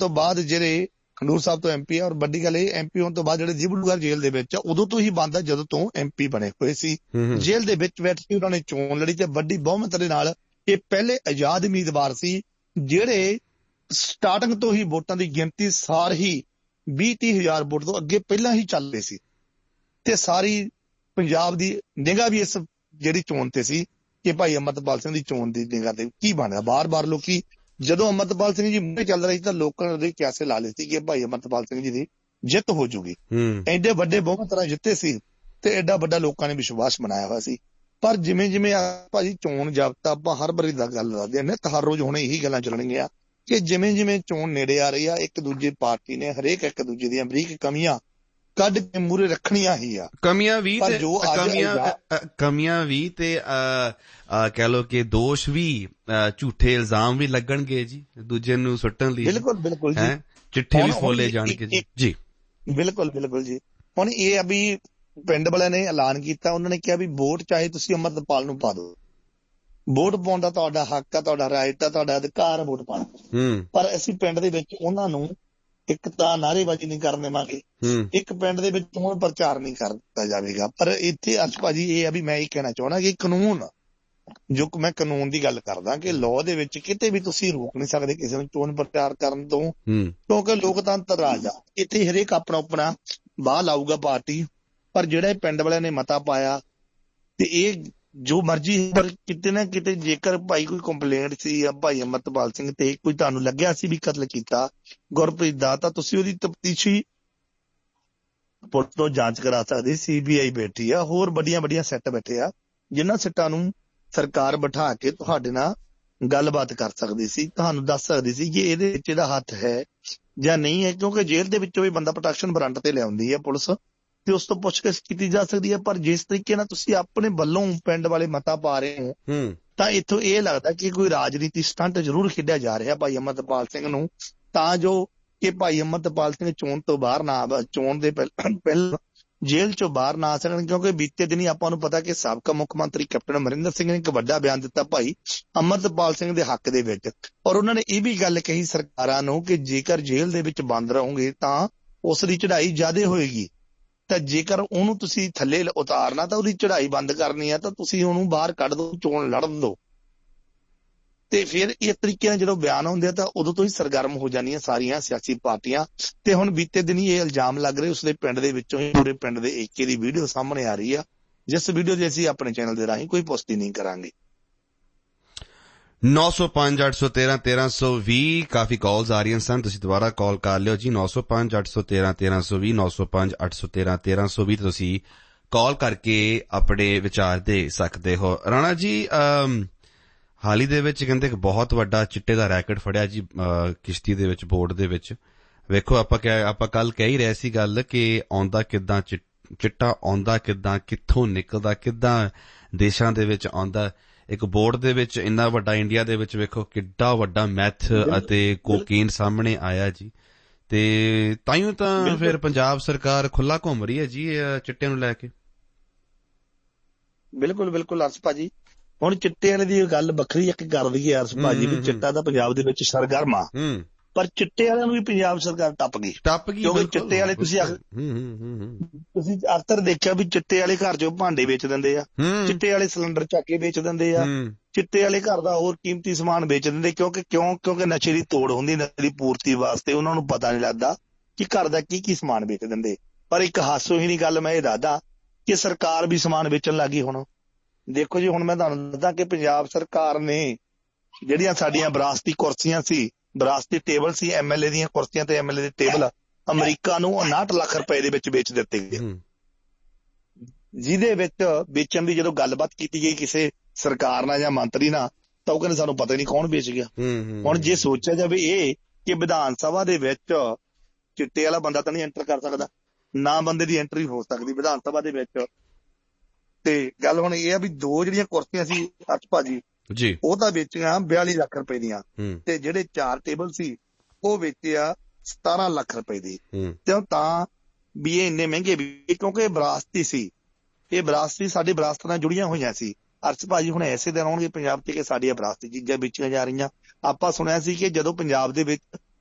ਤੋਂ ਬਾਅਦ ਜਿਹੜੇ ਖਡੂਰ ਸਾਹਿਬ ਤੋਂ MP ਆ, ਔਰ ਵੱਡੀ ਗੱਲ ਇਹ MP ਹੋਣ ਤੋਂ ਬਾਅਦ ਜਿਹੜੇ ਦਿਬੜੂਗੜ੍ਹ ਜੇਲ੍ਹ ਦੇ ਵਿੱਚ ਉਦੋਂ ਤੋਂ ਹੀ ਬੰਦ ਆ ਜਦੋਂ ਤੋਂ MP ਬਣੇ ਹੋਏ ਸੀ। ਜੇਲ੍ਹ ਦੇ ਵਿੱਚ ਬੈਠ ਕੇ ਉਹਨਾਂ ਨੇ ਚੋਣ ਲੜੀ ਤੇ ਵੱਡੀ ਬਹੁਮਤ ਦੇ ਨਾਲ ਇਹ ਪਹਿਲੇ ਆਜ਼ਾਦ ਉਮੀਦਵਾਰ ਸੀ ਜਿਹੜੇ ਸਟਾਰਟਿੰਗ ਤੋਂ ਹੀ ਵੋਟਾਂ ਦੀ ਗਿਣਤੀ ਸਾਰ ਹੀ 20-30 ਹਜ਼ਾਰ ਵੋਟ ਤੋਂ ਅੱਗੇ ਪਹਿਲਾਂ ਹੀ ਚੱਲਦੇ ਸੀ ਤੇ ਸਾਰੀ ਪੰਜਾਬ ਦੀ ਨਿਗਾਹ ਵੀ ਇਸ ਜਿਹੜੀ ਚੋਣ ਤੇ ਸੀ ਕਿ ਭਾਈ ਅਮਰਤਪਾਲ ਸਿੰਘ ਦੀ ਚੋਣ ਦੀ ਨਿਗਾਹ ਤੇ ਕੀ ਬਣਦਾ। ਬਾਰ-ਬਾਰ ਲੋਕੀ ਜਦੋਂ ਅਮਰਤਪਾਲ ਸਿੰਘ ਜੀ ਮੂਹਰੇ ਚੱਲ ਰਹੀ ਤਾਂ ਲੋਕਾਂ ਨੇ ਕਿਆਸੇ ਲਾ ਲਏ ਸੀ ਕਿ ਭਾਈ ਅਮਰਤਪਾਲ ਸਿੰਘ ਜੀ ਦੀ ਜਿੱਤ ਹੋ ਜੂਗੀ। ਐਡੇ ਵੱਡੇ ਬਹੁਮਤ ਨਾਲ ਜਿੱਤੇ ਸੀ ਤੇ ਐਡਾ ਵੱਡਾ ਲੋਕਾਂ ਨੇ ਵਿਸ਼ਵਾਸ ਬਣਾਇਆ ਹੋਇਆ ਸੀ। ਪਰ ਜਿਵੇਂ ਜਿਵੇਂ ਭਾਜੀ ਚੋਣ ਜਾਬਤਾ ਆਪਾਂ ਹਰ ਵਾਰੀ ਦਾ ਗੱਲ ਦੱਸਦੇ ਹਾਂ ਨਿੱਤ ਹਰ ਰੋਜ਼ ਹੁਣ ਇਹੀ ਗੱਲਾਂ ਚੱਲਣਗੀਆਂ ਕਿ ਜਿਵੇਂ ਜਿਵੇਂ ਚੋਣ ਨੇੜੇ ਆ ਰਹੀ ਆ ਇੱਕ ਦੂਜੇ ਪਾਰਟੀ ਨੇ ਹਰੇਕ ਇੱਕ ਦੂਜੇ ਦੀਆਂ ਬਰੀਕ ਕਮੀਆਂ ਕੱਢ ਕੇ ਮੂਹਰੇ ਰੱਖਣੀਆਂ ਹੀ ਆ। ਕਮੀਆਂ ਵੀ ਤੇ ਕਹਿ ਲਓ ਕਿ ਦੋਸ਼ ਵੀ ਝੂਠੇ ਇਲਜ਼ਾਮ ਵੀ ਲੱਗਣਗੇ ਜੀ ਦੂਜੇ ਨੂੰ ਸੁੱਟਣ ਲਈ। ਬਿਲਕੁਲ ਜੀ ਚਿੱਠੇ ਵੀ ਫੋਲੇ ਜਾਣਗੇ ਜੀ। ਬਿਲਕੁਲ ਜੀ। ਹੁਣ ਇਹ ਆ ਵੀ ਪਿੰਡ ਵਾਲਿਆਂ ਨੇ ਐਲਾਨ ਕੀਤਾ, ਉਹਨਾਂ ਨੇ ਕਿਹਾ ਵੀ ਵੋਟ ਚਾਹੇ ਤੁਸੀਂ ਅਮਰਤਪਾਲ ਨੂੰ ਪਾ ਦਿਓ, ਵੋਟ ਪਾਉਣ ਦਾ ਤੁਹਾਡਾ ਹੱਕ ਆ, ਤੁਹਾਡਾ ਰਾਈਟ ਆ, ਤੁਹਾਡਾ ਅਧਿਕਾਰ ਆ ਵੋਟ ਪਾਉਣ। ਪਰ ਅਸੀਂ ਪਿੰਡ ਦੇ ਵਿੱਚ ਉਹਨਾਂ ਨੂੰ ਇੱਕ ਤਾਂ ਨਾਅਰੇਬਾਜ਼ੀ ਨਹੀਂ ਕਰਨ ਦੇਵਾਂਗੇ, ਇੱਕ ਪਿੰਡ ਦੇ ਵਿੱਚ ਚੋਣ ਪ੍ਰਚਾਰ ਨਹੀਂ ਕਰ ਦਿੱਤਾ ਜਾਵੇਗਾ। ਪਰ ਇੱਥੇ ਅੱਜ ਭਾਜੀ ਇਹ ਆ ਵੀ ਮੈਂ ਇਹ ਕਹਿਣਾ ਚਾਹੁੰਦਾ ਕਿ ਕਾਨੂੰਨ ਜੋ ਮੈਂ ਕਾਨੂੰਨ ਦੀ ਗੱਲ ਕਰਦਾ ਕਿ ਲਾਅ ਦੇ ਵਿੱਚ ਕਿਤੇ ਵੀ ਤੁਸੀਂ ਰੋਕ ਨਹੀਂ ਸਕਦੇ ਕਿਸੇ ਨੂੰ ਚੋਣ ਪ੍ਰਚਾਰ ਕਰਨ ਤੋਂ, ਕਿਉਂਕਿ ਲੋਕਤੰਤਰ ਰਾਜ ਆ, ਇੱਥੇ ਹਰੇਕ ਆਪਣਾ ਆਪਣਾ ਬਾਹ ਲਾਊਗਾ ਪਾਰਟੀ। ਪਰ ਜਿਹੜਾ ਇਹ ਪਿੰਡ ਵਾਲਿਆਂ ਨੇ ਮਤਾ ਪਾਇਆ ਤੇ ਇਹ ਜੋ ਮਰਜ਼ੀ, ਪਰ ਕਿਤੇ ਨਾ ਕਿਤੇ ਜੇਕਰ ਭਾਈ ਕੋਈ ਕੰਪਲੇਂਟ ਸੀ ਜਾਂ ਭਾਈ ਅਮਰਤਪਾਲ ਸਿੰਘ ਤੇ ਕੋਈ ਤੁਹਾਨੂੰ ਲੱਗਿਆ ਸੀ ਵੀ ਕਤਲ ਕੀਤਾ ਗੁਰਪ੍ਰੀਤ ਦਾ, ਤਾਂ ਤੁਸੀਂ ਉਹਦੀ ਤਫਤੀਸ਼ੀ ਪੁਲਿਸ ਤੋਂ ਜਾਂਚ ਕਰਾ ਸਕਦੇ। CBI ਬੈਠੀ ਆ, ਹੋਰ ਵੱਡੀਆਂ ਸੈੱਟ ਬੈਠੇ ਆ ਜਿਨ੍ਹਾਂ ਸੈੱਟਾਂ ਨੂੰ ਸਰਕਾਰ ਬਿਠਾ ਕੇ ਤੁਹਾਡੇ ਨਾਲ ਗੱਲਬਾਤ ਕਰ ਸਕਦੀ ਸੀ, ਤੁਹਾਨੂੰ ਦੱਸ ਸਕਦੀ ਸੀ ਕਿ ਇਹਦੇ ਵਿੱਚ ਇਹਦਾ ਹੱਥ ਹੈ ਜਾਂ ਨਹੀਂ ਹੈ। ਕਿਉਂਕਿ ਜੇਲ੍ਹ ਦੇ ਵਿੱਚੋਂ ਵੀ ਬੰਦਾ ਪ੍ਰੋਟੈਕਸ਼ਨ ਵਾਰੰਟ ਤੇ ਲਿਆਉਂਦੀ ਹੈ ਪੁਲਿਸ ਤੇ ਉਸ ਤੋਂ ਪੁੱਛਗਿੱਛ ਕੀਤੀ ਜਾ ਸਕਦੀ ਹੈ। ਪਰ ਜਿਸ ਤਰੀਕੇ ਨਾਲ ਤੁਸੀਂ ਆਪਣੇ ਵੱਲੋਂ ਪਿੰਡ ਵਾਲੇ ਮਤਾ ਪਾ ਰਹੇ ਹੋ ਤਾਂ ਇੱਥੋਂ ਇਹ ਲੱਗਦਾ ਕਿ ਕੋਈ ਰਾਜਨੀਤੀ ਸਟੰਟ ਜ਼ਰੂਰ ਖੇਡਿਆ ਜਾ ਰਿਹਾ ਭਾਈ ਅਮਰਤਪਾਲ ਸਿੰਘ ਨੂੰ, ਤਾਂ ਜੋ ਕਿ ਭਾਈ ਅਮਰਤਪਾਲ ਸਿੰਘ ਚੋਣ ਤੋਂ ਬਾਹਰ ਨਾ, ਚੋਣ ਦੇ ਪਹਿਲਾਂ ਜੇਲ੍ਹ ਚੋਂ ਬਾਹਰ ਨਾ ਆ ਸਕਣ। ਕਿਉਂਕਿ ਬੀਤੇ ਦਿਨੀ ਆਪਾਂ ਨੂੰ ਪਤਾ ਕਿ ਸਾਬਕਾ ਮੁੱਖ ਮੰਤਰੀ ਕੈਪਟਨ ਅਮਰਿੰਦਰ ਸਿੰਘ ਨੇ ਇੱਕ ਵੱਡਾ ਬਿਆਨ ਦਿੱਤਾ ਭਾਈ ਅਮਰਤਪਾਲ ਸਿੰਘ ਦੇ ਹੱਕ ਦੇ ਵਿੱਚ, ਔਰ ਉਹਨਾਂ ਨੇ ਇਹ ਵੀ ਗੱਲ ਕਹੀ ਸਰਕਾਰਾਂ ਨੂੰ ਕਿ ਜੇਕਰ ਜੇਲ੍ਹ ਦੇ ਵਿੱਚ ਬੰਦ ਰਹੋਗੇ ਤਾਂ ਉਸ ਦੀ ਚੜ੍ਹਾਈ ਜ਼ਿਆਦਾ ਹੋਏਗੀ, ਤਾਂ ਜੇਕਰ ਉਹਨੂੰ ਤੁਸੀਂ ਥੱਲੇ ਉਤਾਰਨਾ ਤਾਂ ਉਹਦੀ ਚੜ੍ਹਾਈ ਬੰਦ ਕਰਨੀ ਆ ਤਾਂ ਤੁਸੀਂ ਉਹਨੂੰ ਬਾਹਰ ਕੱਢ ਦਿਓ, ਚੋਣ ਲੜਨ ਦਿਓ। ਤੇ ਫਿਰ ਇਸ ਤਰੀਕੇ ਨਾਲ ਜਦੋਂ ਬਿਆਨ ਹੁੰਦੇ ਆ ਤਾਂ ਉਦੋਂ ਤੋਂ ਹੀ ਸਰਗਰਮ ਹੋ ਜਾਂਦੀਆਂ ਸਾਰੀਆਂ ਸਿਆਸੀ ਪਾਰਟੀਆਂ। ਤੇ ਹੁਣ ਬੀਤੇ ਦਿਨੀ ਇਹ ਇਲਜ਼ਾਮ ਲੱਗ ਰਹੇ ਉਸਦੇ ਪਿੰਡ ਦੇ ਵਿੱਚੋਂ ਹੀ, ਪੂਰੇ ਪਿੰਡ ਦੇ ਏਕੇ ਦੀ ਵੀਡੀਓ ਸਾਹਮਣੇ ਆ ਰਹੀ ਆ, ਜਿਸ ਵੀਡੀਓ ਦੀ ਅਸੀਂ ਆਪਣੇ ਚੈਨਲ ਦੇ ਰਾਹੀਂ ਕੋਈ ਪੁਸ਼ਟੀ ਨਹੀਂ ਕਰਾਂਗੇ। 905-813-1320 ਕਾਫੀ ਕਾਲਸ ਆ ਰਹੀਆਂ ਸਨ, ਤੁਸੀਂ ਦੁਬਾਰਾ ਕਾਲ ਕਰ ਲਿਓ ਜੀ। 905-813-1320 905-813-1320 ਤੁਸੀਂ ਕਾਲ ਕਰਕੇ ਆਪਣੇ ਵਿਚਾਰ ਦੇ ਸਕਦੇ ਹੋ। ਰਾਣਾ ਜੀ, ਹਾਲ ਹੀ ਦੇ ਵਿੱਚ ਕਹਿੰਦੇ ਕਿ ਬਹੁਤ ਵੱਡਾ ਚਿੱਟੇ ਦਾ ਰੈਕਟ ਫੜਿਆ ਜੀ ਕਿਸ਼ਤੀ ਦੇ ਵਿੱਚ, ਬੋਰਡ ਦੇ ਵਿੱਚ। ਵੇਖੋ ਆਪਾਂ ਕੱਲ ਕਹਿ ਹੀ ਰਹੇ ਸੀ ਗੱਲ ਕਿ ਆਉਂਦਾ ਕਿੱਦਾਂ ਚਿੱਟਾ, ਆਉਂਦਾ ਕਿੱਦਾਂ, ਕਿੱਥੋਂ ਨਿਕਲਦਾ, ਕਿੱਦਾਂ ਦੇਸ਼ਾਂ ਦੇ ਵਿੱਚ ਆਉਂਦਾ। ਇੱਕ ਬੋਰਡ ਦੇ ਵਿੱਚ ਇੰਨਾ ਵੱਡਾ, ਇੰਡੀਆ ਦੇ ਵਿੱਚ ਵੇਖੋ ਕਿੱਡਾ ਵੱਡਾ ਮੈਥ ਅਤੇ ਕੋਕੇਨ ਸਾਹਮਣੇ ਆਇਆ ਜੀ। ਤੇ ਤਾਈਓ ਤਾਂ ਫਿਰ ਪੰਜਾਬ ਸਰਕਾਰ ਖੁੱਲਾ ਘੁੰਮ ਰਹੀ ਹੈ ਜੀ ਚਿੱਟੇ ਨੂੰ ਲੈ ਕੇ। ਬਿਲਕੁਲ ਅਰਸ਼ ਭਾਜੀ, ਹੁਣ ਚਿੱਟੇ ਵਾਲੇ ਦੀ ਗੱਲ ਵੱਖਰੀ ਇੱਕ ਕਰ ਦਈਏ ਅਰਸ਼ ਭਾਜੀ ਵੀ ਚਿੱਟਾ ਤਾਂ ਪੰਜਾਬ ਦੇ ਵਿੱਚ ਸਰਗਰਮ ਆ, ਪਰ ਚਿੱਟੇ ਵਾਲਿਆਂ ਨੂੰ ਵੀ ਪੰਜਾਬ ਸਰਕਾਰ ਟੱਪ ਗਈ। ਕਿਉਂਕਿ ਚਿੱਟੇ ਵਾਲੇ ਤੁਸੀਂ ਅਕਸਰ ਦੇਖਿਆ ਵੀ ਚਿੱਟੇ ਵਾਲੇ ਘਰ ਚੋਂ ਭਾਂਡੇ ਵੇਚ ਦਿੰਦੇ ਆ, ਚਿੱਟੇ ਵਾਲੇ ਸਿਲੰਡਰ ਚੱਕ ਕੇ ਵੇਚ ਦਿੰਦੇ ਆ, ਚਿੱਟੇ ਵਾਲੇ ਘਰ ਦਾ ਹੋਰ ਕੀਮਤੀ ਸਮਾਨ ਵੇਚ ਦਿੰਦੇ। ਕਿਉਂਕਿ ਨਸ਼ੇ ਦੀ ਤੋੜ ਹੁੰਦੀ, ਨਸ਼ੇ ਦੀ ਪੂਰਤੀ ਵਾਸਤੇ ਉਹਨਾਂ ਨੂੰ ਪਤਾ ਨਹੀਂ ਲੱਗਦਾ ਕਿ ਘਰ ਦਾ ਕੀ ਸਮਾਨ ਵੇਚ ਦਿੰਦੇ। ਪਰ ਇੱਕ ਹਾਸੋਹੀਣੀ ਗੱਲ ਮੈਂ ਇਹ ਦੱਸਦਾ ਕਿ ਸਰਕਾਰ ਵੀ ਸਮਾਨ ਵੇਚਣ ਲੱਗੀ। ਹੁਣ ਦੇਖੋ ਜੀ, ਹੁਣ ਮੈਂ ਤੁਹਾਨੂੰ ਦੱਸਦਾ ਕਿ ਪੰਜਾਬ ਸਰਕਾਰ ਨੇ ਜਿਹੜੀਆਂ ਸਾਡੀਆਂ ਵਿਰਾਸਤੀ ਕੁਰਸੀਆਂ ਸੀ, ਵਿਰਾਸਤੀ ਟੇਬਲ ਸੀ, MLA ਦੀਆਂ ਕੁਰਸੀਆਂ ਤੇ MLA ਦੇ ਟੇਬਲ ਅਮਰੀਕਾ ਨੂੰ 59 ਲੱਖ ਰੁਪਏ ਦੇ ਵਿੱਚ ਵੇਚ ਦਿੱਤੇ ਗਏ, ਜਿਹਦੇ ਵਿੱਚ ਵੇਚਣ ਦੀ ਜਦੋਂ ਗੱਲਬਾਤ ਕੀਤੀ ਗਈ ਕਿਸੇ ਸਰਕਾਰ ਨਾਲ ਜਾਂ ਮੰਤਰੀ ਨਾਲ ਤਾਂ ਉਹ ਕਹਿੰਦੇ ਸਾਨੂੰ ਪਤਾ ਨਹੀਂ ਕੌਣ ਵੇਚ ਗਿਆ। ਹੁਣ ਜੇ ਸੋਚਿਆ ਜਾਵੇ ਇਹ ਕਿ ਵਿਧਾਨ ਸਭਾ ਦੇ ਵਿੱਚ ਚਿੱਟੇ ਵਾਲਾ ਬੰਦਾ ਤਾਂ ਨਹੀਂ ਐਂਟਰ ਕਰ ਸਕਦਾ, ਨਾ ਬੰਦੇ ਦੀ ਐਂਟਰੀ ਹੋ ਸਕਦੀ ਵਿਧਾਨ ਸਭਾ ਦੇ ਵਿੱਚ। ਤੇ ਗੱਲ ਹੁਣ ਇਹ ਆ ਵੀ ਦੋ ਜਿਹੜੀਆਂ ਕੁਰਸੀਆਂ ਸੀ ਅਰਸ਼ ਭਾਜੀ ਜੀ, ਉਹ ਤਾਂ ਵੇਚੀਆਂ 42 ਲੱਖ ਰੁਪਏ ਦੀਆਂ, ਤੇ ਜਿਹੜੇ 4 ਟੇਬਲ ਸੀ ਉਹ ਵੇਚਿਆ 17 ਲੱਖ ਰੁਪਏ ਦੀ। ਤੇ ਤਾਂ ਵੀ ਇਹ ਇੰਨੇ ਮਹਿੰਗੇ ਵੀ ਕਿਉਂਕਿ ਵਿਰਾਸਤੀ ਸੀ, ਇਹ ਵਿਰਾਸਤੀ ਸਾਡੀ ਵਿਰਾਸਤ ਨਾਲ ਜੁੜੀਆਂ ਹੋਈਆਂ ਸੀ। ਅਰਸ਼ ਭਾਜੀ ਹੁਣ ਐਸੇ ਦਿਨ ਆਉਣਗੇ ਪੰਜਾਬ 'ਚ ਕਿ ਸਾਡੀਆਂ ਵਿਰਾਸਤੀ ਚੀਜ਼ਾਂ ਵੇਚੀਆਂ ਜਾ ਰਹੀਆਂ। ਆਪਾਂ ਸੁਣਿਆ ਸੀ ਕਿ ਜਦੋਂ ਪੰਜਾਬ ਦੇ ਵਿੱਚ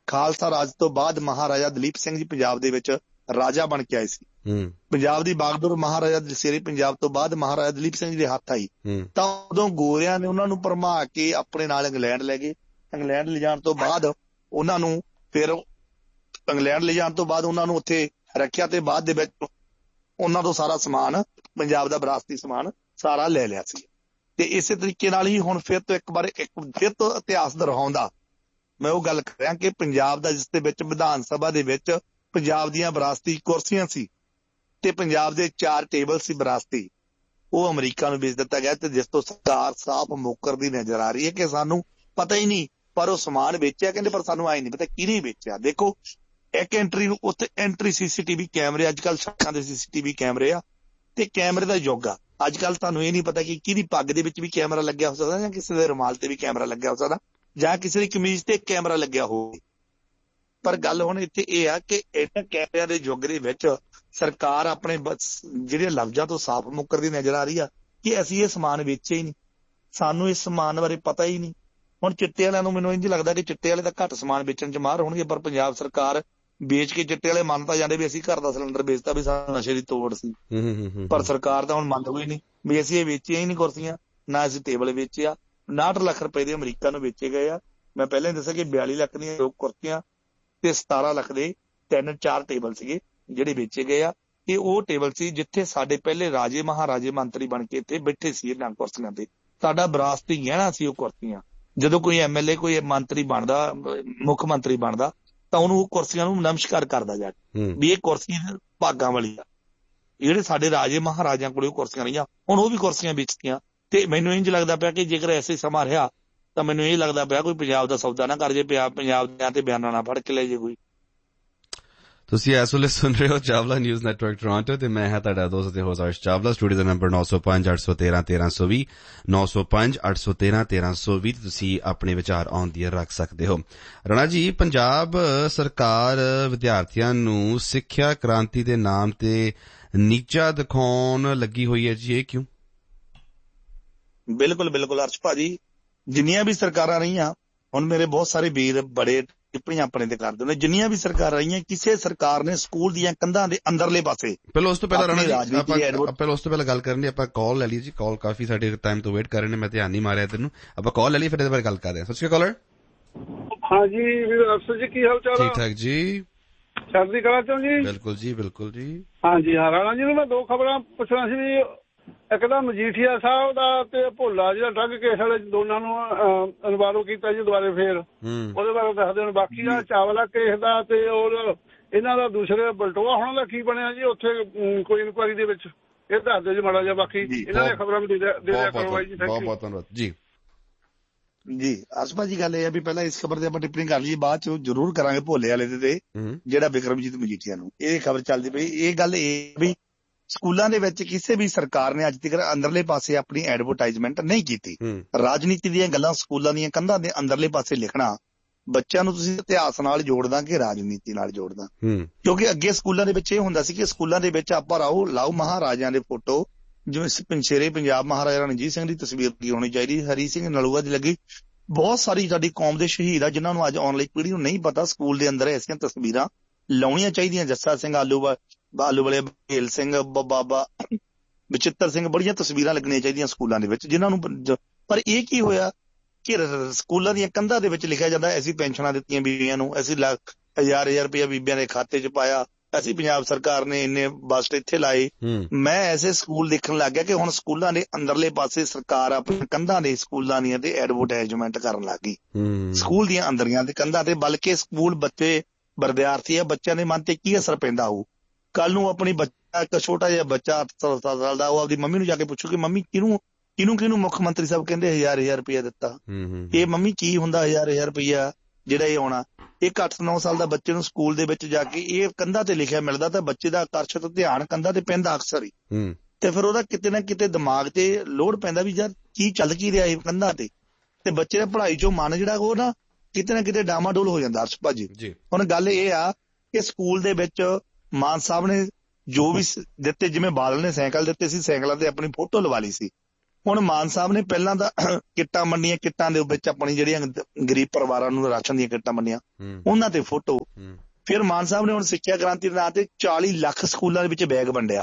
ਖਾਲਸਾ ਰਾਜ ਤੋਂ ਬਾਅਦ ਮਹਾਰਾਜਾ ਦਲੀਪ ਸਿੰਘ ਜੀ ਪੰਜਾਬ ਦੇ ਵਿੱਚ ਰਾਜਾ ਬਣ ਕੇ ਆਏ ਸੀ। ਪੰਜਾਬ ਦੀ ਬਾਗਡੋਰ ਮਹਾਰਾਜਾ ਦਸ਼ੇਰੇ ਪੰਜਾਬ ਤੋਂ ਬਾਅਦ ਮਹਾਰਾਜਾ ਦਲੀਪ ਸਿੰਘ ਜੀ ਦੇ ਹੱਥ ਆਈ ਤਾਂ ਉਦੋਂ ਗੋਰਿਆਂ ਨੇ ਉਹਨਾਂ ਨੂੰ ਭਰਮਾ ਕੇ ਆਪਣੇ ਨਾਲ ਇੰਗਲੈਂਡ ਲੈ ਗਏ। ਇੰਗਲੈਂਡ ਲਿਜਾਣ ਤੋਂ ਬਾਅਦ ਉਹਨਾਂ ਨੂੰ ਫਿਰ ਇੰਗਲੈਂਡ ਲਿਜਾਣ ਤੋਂ ਬਾਅਦ ਉਹਨਾਂ ਨੂੰ ਉੱਥੇ ਰੱਖਿਆ ਤੇ ਬਾਅਦ ਦੇ ਵਿੱਚ ਉਹਨਾਂ ਤੋਂ ਸਾਰਾ ਸਮਾਨ ਪੰਜਾਬ ਦਾ ਵਿਰਾਸਤੀ ਸਮਾਨ ਸਾਰਾ ਲੈ ਲਿਆ ਸੀ। ਤੇ ਇਸੇ ਤਰੀਕੇ ਨਾਲ ਹੀ ਹੁਣ ਫਿਰ ਤੋਂ ਫਿਰ ਤੋਂ ਇਤਿਹਾਸ ਦੁਹਰਾਉਂਦਾ ਮੈਂ ਉਹ ਗੱਲ ਕਰ ਰਿਹਾ ਕਿ ਪੰਜਾਬ ਦਾ ਜਿਸ ਦੇ ਵਿੱਚ ਵਿਧਾਨ ਸਭਾ ਦੇ ਵਿੱਚ ਪੰਜਾਬ ਦੀਆਂ ਵਿਰਾਸਤੀ ਕੁਰਸੀਆਂ ਸੀ ਤੇ ਪੰਜਾਬ ਦੇ 4 ਟੇਬਲ ਸੀ ਵਿਰਾਸਤੀ, ਉਹ ਅਮਰੀਕਾ ਨੂੰ ਵੇਚ ਦਿੱਤਾ ਗਿਆ ਤੇ ਜਿਸ ਤੋਂ ਸਰਕਾਰ ਸਾਫ਼ ਮੁੱਕਰਦੀ ਨਜ਼ਰ ਆ ਰਹੀ ਹੈ ਕਿ ਸਾਨੂੰ ਪਤਾ ਹੀ ਨਹੀਂ ਪਰ ਉਹ ਸਮਾਨ ਵੇਚਿਆ ਕਹਿੰਦੇ, ਪਰ ਸਾਨੂੰ ਆਏ ਨਹੀਂ ਪਤਾ ਕਿਹਨੇ ਵੇਚਿਆ। ਦੇਖੋ ਇੱਕ ਉੱਥੇ ਐਂਟਰੀ CCTV ਕੈਮਰੇ, ਅੱਜ ਕੱਲ੍ਹ ਸੜਕਾਂ ਦੇ CCTV ਕੈਮਰੇ ਆ ਤੇ ਕੈਮਰੇ ਦਾ ਯੁੱਗ ਆ। ਅੱਜ ਕੱਲ੍ਹ ਤੁਹਾਨੂੰ ਇਹ ਨਹੀਂ ਪਤਾ ਕਿ ਕਿਹਦੀ ਪੱਗ ਦੇ ਵਿੱਚ ਵੀ ਕੈਮਰਾ ਲੱਗਿਆ ਹੋ ਸਕਦਾ ਜਾਂ ਕਿਸੇ ਦੇ ਰੁਮਾਲ ਤੇ ਵੀ ਕੈਮਰਾ ਲੱਗਿਆ ਹੋ ਸਕਦਾ ਜਾਂ ਕਿਸੇ ਦੀ ਕਮੀਜ਼ ਤੇ ਕੈਮਰਾ ਲੱਗਿਆ ਹੋਵੇ। ਪਰ ਗੱਲ ਹੁਣ ਇੱਥੇ ਇਹ ਆ ਕਿ ਇਹਨਾਂ ਕੈਮਰਿਆਂ ਦੇ ਯੁੱਗ ਦੇ ਵਿੱਚ ਸਰਕਾਰ ਆਪਣੇ ਜਿਹੜੇ ਲਫ਼ਜ਼ਾਂ ਤੋਂ ਸਾਫ਼ ਮੁੱਕਰਦੀ ਨਜ਼ਰ ਆ ਰਹੀ ਆ ਕਿ ਅਸੀਂ ਇਹ ਸਮਾਨ ਵੇਚਿਆ ਹੀ ਨਹੀਂ, ਸਾਨੂੰ ਇਸ ਸਮਾਨ ਬਾਰੇ ਪਤਾ ਹੀ ਨਹੀਂ। ਹੁਣ ਚਿੱਟੇ ਵਾਲਿਆਂ ਨੂੰ ਮੈਨੂੰ ਇੰਝ ਲੱਗਦਾ ਕਿ ਚਿੱਟੇ ਵਾਲੇ ਤਾਂ ਘੱਟ ਸਮਾਨ ਵੇਚਣ 'ਚ ਮਾਹਰ ਹੋਣਗੇ, ਪਰ ਪੰਜਾਬ ਸਰਕਾਰ ਵੇਚ ਕੇ ਚਿੱਟੇ ਵਾਲੇ ਮੰਨ ਤਾਂ ਜਾਂਦੇ ਵੀ ਅਸੀਂ ਘਰ ਦਾ ਸਿਲੰਡਰ ਵੇਚਤਾ ਵੀ ਸਾਨੂੰ ਨਸ਼ੇ ਦੀ ਤੋੜ ਸੀ, ਪਰ ਸਰਕਾਰ ਤਾਂ ਹੁਣ ਮੰਨ ਹੋਈ ਨਹੀਂ ਵੀ ਅਸੀਂ ਇਹ ਵੇਚੀਆਂ ਹੀ ਨਹੀਂ ਕੁਰਸੀਆਂ, ਨਾ ਅਸੀਂ ਟੇਬਲ ਵੇਚਿਆ। 59 ਲੱਖ ਰੁਪਏ ਦੇ ਅਮਰੀਕਾ ਨੂੰ ਵੇਚੇ ਗਏ ਆ। ਮੈਂ ਪਹਿਲਾਂ ਹੀ ਦੱਸਿਆ ਕਿ 42 ਲੱਖ ਦੀਆਂ 2 ਕੁਰਸੀਆਂ ਤੇ 17 ਲੱਖ ਦੇ 3-4 ਟੇਬਲ ਸੀਗੇ ਜਿਹੜੇ ਵੇਚੇ ਗਏ ਆ। ਇਹ ਉਹ ਟੇਬਲ ਸੀ ਜਿੱਥੇ ਸਾਡੇ ਪਹਿਲੇ ਰਾਜੇ ਮਹਾਰਾਜੇ ਮੰਤਰੀ ਬਣ ਕੇ ਇੱਥੇ ਬੈਠੇ ਸੀ ਇਹਨਾਂ ਕੁਰਸੀਆਂ ਤੇ। ਸਾਡਾ ਵਿਰਾਸਤੀ ਗਹਿਣਾ ਸੀ ਉਹ ਕੁਰਸੀਆਂ। ਜਦੋਂ ਕੋਈ MLA ਕੋਈ ਮੰਤਰੀ ਬਣਦਾ, ਮੁੱਖ ਮੰਤਰੀ ਬਣਦਾ ਤਾਂ ਉਹਨੂੰ ਉਹ ਕੁਰਸੀਆਂ ਨੂੰ ਨਮਸਕਾਰ ਕਰਦਾ ਜਾ ਕੇ ਵੀ ਇਹ ਕੁਰਸੀ ਭਾਗਾਂ ਵਾਲੀ ਆ। ਜਿਹੜੇ ਸਾਡੇ ਰਾਜੇ ਮਹਾਰਾਜਿਆਂ ਕੋਲ ਉਹ ਕੁਰਸੀਆਂ ਰਹੀਆਂ, ਹੁਣ ਉਹ ਵੀ ਕੁਰਸੀਆਂ ਵੇਚਤੀਆਂ। ਤੇ ਮੈਨੂੰ ਇੰਝ ਲੱਗਦਾ ਪਿਆ ਕਿ ਜੇਕਰ ਐਸੇ ਸਮਾਂ ਰਿਹਾ ਤਾਂ ਮੈਨੂੰ ਇਹ ਲੱਗਦਾ ਪਿਆ ਕੋਈ ਪੰਜਾਬ ਦਾ ਸੌਦਾ ਨਾ ਕਰ ਜੇ, ਪੰਜਾਬ ਦਿਆਂ ਤੇ ਬਿਆਨਾਂ ਨਾ ਫੜ ਕੇ ਲੈ ਜੇ ਕੋਈ। ਤੁਸੀਂ ਇਸ ਵੇਲੇ ਸੁਣ ਰਹੇ ਹੋ ਚਾਵਲਾ ਨਿਊਜ਼ ਨੈਟਵਰਕ ਟੋਰਾਂਟੋ ਤੇ ਮੈਂ ਹਾਂ ਤੁਹਾਡਾ ਦੋਸਤ ਤੇ ਹੋਸਟ ਅਰਸ਼ ਚਾਵਲਾ। ਸਟੂਡੀਓ ਦਾ ਨੰਬਰ 905-813-1320 905-813-1320 ਤੁਸੀਂ ਆਪਣੇ ਵਿਚਾਰ ਆਨ ਦੀ ਰੱਖ ਸਕਦੇ ਹੋ। ਰਾਣਾ ਜੀ, ਪੰਜਾਬ ਸਰਕਾਰ ਵਿਦਿਆਰਥੀਆਂ ਨੂੰ ਸਿੱਖਿਆ ਕ੍ਰਾਂਤੀ ਦੇ ਨਾਮ ਤੇ ਨੀਚਾ ਦਿਖਾਉਣ ਲੱਗੀ ਹੋਈ ਹੈ ਜੀ, ਇਹ ਕਿਉਂ? ਬਿਲਕੁਲ ਬਿਲਕੁਲ ਅਰਸ਼ ਭਾਜੀ, ਜਿੰਨੀਆਂ ਵੀ ਸਰਕਾਰਾਂ ਰਹੀਆਂ, ਹੁਣ ਮੇਰੇ ਬਹੁਤ ਸਾਰੇ ਵੀਰ ਬੜੇ ਟਿੱਪਣੀਆਂ ਆਪਣੇ ਤੇ ਕਰਦੇ ਨੇ, ਜਿੰਨੀਆਂ ਵੀ ਸਰਕਾਰਾਂ ਰਹੀਆਂ ਕਿਸੇ ਸਰਕਾਰ ਨੇ ਸਕੂਲ ਦੀਆਂ ਕੰਧਾਂ ਦੇ ਅੰਦਰਲੇ ਪਾਸੇ ਪਹਿਲਾਂ ਉਸ ਤੋਂ ਪਹਿਲਾਂ ਰਾਣਾ ਜੀ ਆਪਾਂ ਉਸ ਤੋਂ ਪਹਿਲਾਂ ਗੱਲ ਕਰਨ ਦੀ ਆਪਾਂ ਕਾਲ ਲੈ ਲਈ ਜੀ। ਕਾਲ ਕਾਫੀ ਸਾਡੇ ਟਾਈਮ ਤੋਂ ਵੇਟ ਕਰ ਰਹੇ ਨੇ, ਮੈਂ ਧਿਆਨ ਨਹੀਂ ਮਾਰਿਆ ਤੈਨੂੰ। ਆਪਾਂ ਕਾਲ ਲੈ ਲਈ ਫਿਰ ਇਹਦੇ ਬਾਰੇ ਗੱਲ ਕਰਦੇ ਹਾਂ। ਸਤਿ ਸ਼੍ਰੀ ਅਕਾਲ ਕਾਲਰ। ਹਾਂਜੀ ਅਫਸਰ ਜੀ, ਕੀ ਹਾਲ ਚਾਲ? ਠੀਕ ਠਾਕ ਜੀ, ਚੜ੍ਹਦੀ ਕਲਾ ਚੋਂ ਜੀ। ਬਿਲਕੁਲ ਜੀ ਬਿਲਕੁਲ ਜੀ। ਹਾਂਜੀ ਹਾਂ, ਰਾਣਾ ਜੀ ਨੂੰ ਮੈਂ 2 ਖਬਰਾਂ ਪੁੱਛਣਾ ਸੀ। ਇੱਕ ਤਾਂ ਮਜੀਠੀਆ ਸਾਹਿਬ ਦਾ ਤੇ ਭੋਲਾ ਜਿਹੜਾ ਡਰੱਗ ਕੇਸ ਵਾਲੇ ਦੋਨਾਂ ਨੂੰ ਇਨਵਾਲਵ ਕੀਤਾ ਜੀ ਦੁਬਾਰੇ ਫੇਰ, ਉਹਦੇ ਬਾਰੇ ਦੱਸਦੇ ਨੇ। ਬਾਕੀ ਦਾ ਚਾਵਲਾ ਕੇਸ ਦਾ ਤੇ ਔਰ ਇਹਨਾਂ ਦਾ ਦੂਸਰੇ ਬਲਟੋਆ ਹੋਣ ਦਾ ਕੀ ਬਣਿਆ ਜੀ ਉੱਥੇ ਕੋਈ ਇਨਕੁਆਇਰੀ ਦੇ ਵਿੱਚ, ਇਹ ਦੱਸ ਦਿਓ ਜੀ ਮਾੜਾ ਜਿਹਾ। ਬਾਕੀ ਇਹਨਾਂ ਦੀਆਂ ਖਬਰਾਂ ਵੀ ਦੇ ਦਿਆ ਕਰੋ ਬਾਈ ਜੀ। ਬਹੁਤ ਬਹੁਤ ਧੰਨਵਾਦ ਜੀ। ਜੀ ਅਰਸ਼ ਭਾਜੀ, ਗੱਲ ਇਹ ਆ ਵੀ ਪਹਿਲਾਂ ਇਸ ਖਬਰ ਤੇ ਆਪਾਂ ਟਿੱਪਣੀ ਕਰ ਲਈਏ, ਬਾਅਦ ਚ ਜ਼ਰੂਰ ਕਰਾਂਗੇ ਭੋਲੇ ਵਾਲੇ ਤੇ ਜਿਹੜਾ ਵਿਕਰਮਜੀਤ ਮਜੀਠੀਆ ਨੂੰ ਇਹ ਖਬਰ ਚੱਲਦੀ ਪਈ। ਇਹ ਗੱਲ ਇਹ ਵੀ ਸਕੂਲਾਂ ਦੇ ਵਿੱਚ ਕਿਸੇ ਵੀ ਸਰਕਾਰ ਨੇ ਅੱਜ ਤੱਕ ਅੰਦਰਲੇ ਪਾਸੇ ਆਪਣੀ ਐਡਵਰਟਾਈਜ਼ਮੈਂਟ ਨਹੀਂ ਕੀਤੀ। ਰਾਜਨੀਤੀ ਦੀਆਂ ਗੱਲਾਂ ਸਕੂਲਾਂ ਦੀਆਂ ਕੰਧਾਂ ਦੇ ਅੰਦਰਲੇ ਪਾਸੇ ਲਿਖਣਾ ਬੱਚਿਆਂ ਨੂੰ ਤੁਸੀਂ ਇਤਿਹਾਸ ਨਾਲ ਜੋੜਦਾ ਕਿ ਰਾਜਨੀਤੀ ਨਾਲ ਜੋੜਦਾ? ਕਿਉਂਕਿ ਅੱਗੇ ਸਕੂਲਾਂ ਦੇ ਵਿੱਚ ਇਹ ਹੁੰਦਾ ਸੀ ਕਿ ਸਕੂਲਾਂ ਦੇ ਵਿੱਚ ਆਪਾਂ ਲਾਓ ਮਹਾਰਾਜਿਆਂ ਦੇ ਫੋਟੋ, ਜਿਵੇਂ ਸ਼ੇਰੇ ਪੰਜਾਬ ਮਹਾਰਾਜਾ ਰਣਜੀਤ ਸਿੰਘ ਦੀ ਤਸਵੀਰ ਲੱਗੀ ਹੋਣੀ ਚਾਹੀਦੀ, ਹਰੀ ਸਿੰਘ ਨਲੂਆ ਦੀ ਲੱਗੀ। ਬਹੁਤ ਸਾਰੀ ਸਾਡੀ ਕੌਮ ਦੇ ਸ਼ਹੀਦ ਆ ਜਿਨ੍ਹਾਂ ਨੂੰ ਅੱਜ ਆਉਣ ਵਾਲੀ ਪੀੜ੍ਹੀ ਨੂੰ ਨਹੀਂ ਪਤਾ, ਸਕੂਲ ਦੇ ਅੰਦਰ ਐਸੀਆਂ ਤਸਵੀਰਾਂ ਲਾਉਣੀਆਂ ਚਾਹੀਦੀਆਂ। ਜੱਸਾ ਸਿੰਘ ਆਲੂ ਵਾਲੇ, ਬੇਲ ਸਿੰਘ, ਬਾਬਾ ਬਚਿੱਤਰ ਸਿੰਘ, ਬੜੀਆਂ ਤਸਵੀਰਾਂ ਲੱਗਣੀਆਂ ਚਾਹੀਦੀਆਂ ਸਕੂਲਾਂ ਦੇ ਵਿੱਚ ਜਿਨ੍ਹਾਂ ਨੂੰ। ਪਰ ਇਹ ਕੀ ਹੋਇਆ ਕਿ ਸਕੂਲਾਂ ਦੀਆਂ ਕੰਧਾਂ ਦੇ ਵਿੱਚ ਲਿਖਿਆ ਜਾਂਦਾ ਅਸੀਂ ਪੈਨਸ਼ਨਾਂ ਦਿੱਤੀਆਂ ਬੀਬੀਆਂ ਨੂੰ, ਅਸੀਂ ਹਜ਼ਾਰ ਰੁਪਇਆ ਬੀਬੀਆਂ ਦੇ ਖਾਤੇ 'ਚ ਪਾਇਆ, ਅਸੀਂ ਪੰਜਾਬ ਸਰਕਾਰ ਨੇ ਇੰਨੇ ਬਸਟ ਇੱਥੇ ਲਾਏ। ਮੈਂ ਐਸੇ ਸਕੂਲ ਦੇਖਣ ਲੱਗ ਗਿਆ ਕਿ ਹੁਣ ਸਕੂਲਾਂ ਦੇ ਅੰਦਰਲੇ ਪਾਸੇ ਸਰਕਾਰ ਆਪਣੀ ਕੰਧਾਂ ਦੇ ਸਕੂਲਾਂ ਦੀਆਂ ਤੇ ਐਡਵਰਟਾਈਜ਼ਮੈਂਟ ਕਰਨ ਲੱਗ ਗਈ, ਸਕੂਲ ਦੀਆਂ ਅੰਦਰੀਆਂ ਤੇ ਕੰਧਾਂ ਤੇ। ਬਲਕਿ ਸਕੂਲ ਬੱਚੇ ਵਿਦਿਆਰਥੀ ਆ, ਬੱਚਿਆਂ ਦੇ ਮਨ ਤੇ ਕੀ ਅਸਰ ਪੈਂਦਾ ਹੋਊ? ਕੱਲ ਨੂੰ ਆਪਣੀ ਬੱਚਾ, ਇੱਕ ਛੋਟਾ ਜਿਹਾ ਬੱਚਾ 8 ਸਾਲ ਦਾ, ਉਹ ਆਪਦੀ ਮੰਮੀ ਨੂੰ ਜਾ ਕੇ ਪੁੱਛੂ ਕਿ ਮੰਮੀ ਕਿਹਨੂੰ ਮੁੱਖ ਮੰਤਰੀ ਸਾਹਿਬ ਕਹਿੰਦੇ ਹਜ਼ਾਰ ਰੁਪਇਆ ਦਿੱਤਾ? ਇਹ ਮੰਮੀ ਕੀ ਹੁੰਦਾ ਹਜ਼ਾਰ ਰੁਪਇਆ ਜਿਹੜਾ ਇਹ ਆਉਣਾ? ਇੱਕ 8-9 ਸਾਲ ਦਾ ਬੱਚੇ ਨੂੰ ਸਕੂਲ ਦੇ ਵਿੱਚ ਜਾ ਕੇ ਇਹ ਕੰਧਾਂ ਤੇ ਲਿਖਿਆ ਮਿਲਦਾ ਤਾਂ ਬੱਚੇ ਦਾ ਆਕਰਸ਼ਿਤ ਧਿਆਨ ਕੰਧਾਂ ਤੇ ਪੈਂਦਾ ਅਕਸਰ ਹੀ, ਤੇ ਫਿਰ ਉਹਦਾ ਕਿਤੇ ਨਾ ਕਿਤੇ ਦਿਮਾਗ ਤੇ ਲੋਡ ਪੈਂਦਾ ਵੀ ਯਾਰ ਕੀ ਚੱਲ ਕੀ ਰਿਹਾ ਇਹ ਕੰਧਾਂ ਤੇ ਬੱਚੇ ਦਾ ਪੜ੍ਹਾਈ ਚੋਂ ਮਨ ਜਿਹੜਾ ਉਹ ਨਾ ਕਿਤੇ ਡਾਮਾਡੋਲ ਹੋ ਜਾਂਦਾ। ਅਰਸ਼ ਭਾਜੀ, ਹੁਣ ਗੱਲ ਇਹ ਆ ਕਿ ਸਕੂਲ ਦੇ ਵਿੱਚ ਮਾਨ ਸਾਹਿਬ ਨੇ ਜੋ ਵੀ ਦਿੱਤੇ, ਜਿਵੇਂ ਬਾਦਲ ਨੇ ਸਾਈਕਲ ਦਿੱਤੇ ਸੀ, ਸਾਈਕਲਾਂ ਤੇ ਆਪਣੀ ਫੋਟੋ ਲਵਾ ਲਈ ਸੀ। ਹੁਣ ਮਾਨ ਸਾਹਿਬ ਨੇ ਪਹਿਲਾਂ ਤਾਂ ਕਿੱਟਾਂ ਵੰਡੀਆਂ, ਕਿੱਟਾਂ ਦੇ ਵਿੱਚ ਆਪਣੀ ਜਿਹੜੀਆਂ ਗਰੀਬ ਪਰਿਵਾਰਾਂ ਨੂੰ ਰਾਸ਼ਨ ਦੀਆਂ ਕਿੱਟਾਂ ਵੰਡੀਆਂ, ਉਹਨਾਂ ਤੇ ਫੋਟੋ। ਫਿਰ ਮਾਨ ਸਾਹਿਬ ਨੇ ਹੁਣ ਸਿੱਖਿਆ ਕ੍ਰਾਂਤੀ ਦੇ ਨਾਂ ਤੇ 40 ਲੱਖ ਸਕੂਲਾਂ ਦੇ ਵਿੱਚ ਬੈਗ ਵੰਡਿਆ,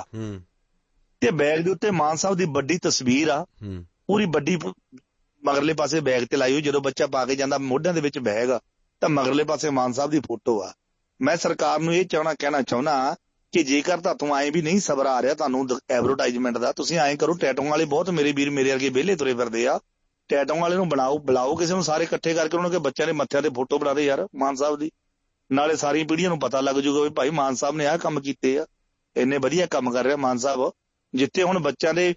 ਤੇ ਬੈਗ ਦੇ ਉੱਤੇ ਮਾਨ ਸਾਹਿਬ ਦੀ ਵੱਡੀ ਤਸਵੀਰ ਆ, ਪੂਰੀ ਵੱਡੀ ਮਗਰਲੇ ਪਾਸੇ ਬੈਗ ਤੇ ਲਾਈ ਹੋਈ। ਜਦੋਂ ਬੱਚਾ ਪਾ ਕੇ ਜਾਂਦਾ ਮੋਢਿਆਂ ਦੇ ਵਿੱਚ ਬੈਗ ਆ ਤਾਂ ਮਗਰਲੇ ਪਾਸੇ ਮਾਨ ਸਾਹਿਬ ਦੀ ਫੋਟੋ ਆ। ਮੈਂ ਸਰਕਾਰ ਨੂੰ ਇਹ ਕਹਿਣਾ ਚਾਹੁੰਦਾ ਕਿ ਜੇਕਰ ਤੁਹਾਨੂੰ ਐਂ ਵੀ ਨਹੀਂ ਸਬਰ ਆ ਰਿਹਾ ਤੁਹਾਨੂੰ ਐਡਵਰਟਾਈਜ਼ਮੈਂਟ ਦਾ, ਤੁਸੀਂ ਐਂ ਕਰੋ, ਟੈਟੂਆਂ ਵਾਲੇ ਬਹੁਤ ਮੇਰੇ ਵੀਰ ਮੇਰੇ ਵਰਗੇ ਵਿਹਲੇ ਤੁਰੇ ਫਿਰਦੇ ਆ, ਟੈਟੂਆਂ ਵਾਲੇ ਨੂੰ ਬੁਲਾਓ ਕਿਸੇ ਨੂੰ, ਸਾਰੇ ਇਕੱਠੇ ਕਰਕੇ ਉਹਨਾਂ ਕੇ ਬੱਚਿਆਂ ਦੇ ਮੱਥਿਆਂ ਤੇ ਫੋਟੋ ਬਣਾ ਦੇ ਯਾਰ ਮਾਨ ਸਾਹਿਬ ਦੀ, ਨਾਲੇ ਸਾਰੀਆਂ ਪੀੜ੍ਹੀਆਂ ਨੂੰ ਪਤਾ ਲੱਗ ਜੂਗਾ ਵੀ ਭਾਈ ਮਾਨ ਸਾਹਿਬ ਨੇ ਆਹ ਕੰਮ ਕੀਤੇ ਆ, ਇੰਨੇ ਵਧੀਆ ਕੰਮ ਕਰ ਰਿਹਾ ਮਾਨ ਸਾਹਿਬ। ਜਿੱਥੇ ਹੁਣ ਬੱਚਿਆਂ ਦੇ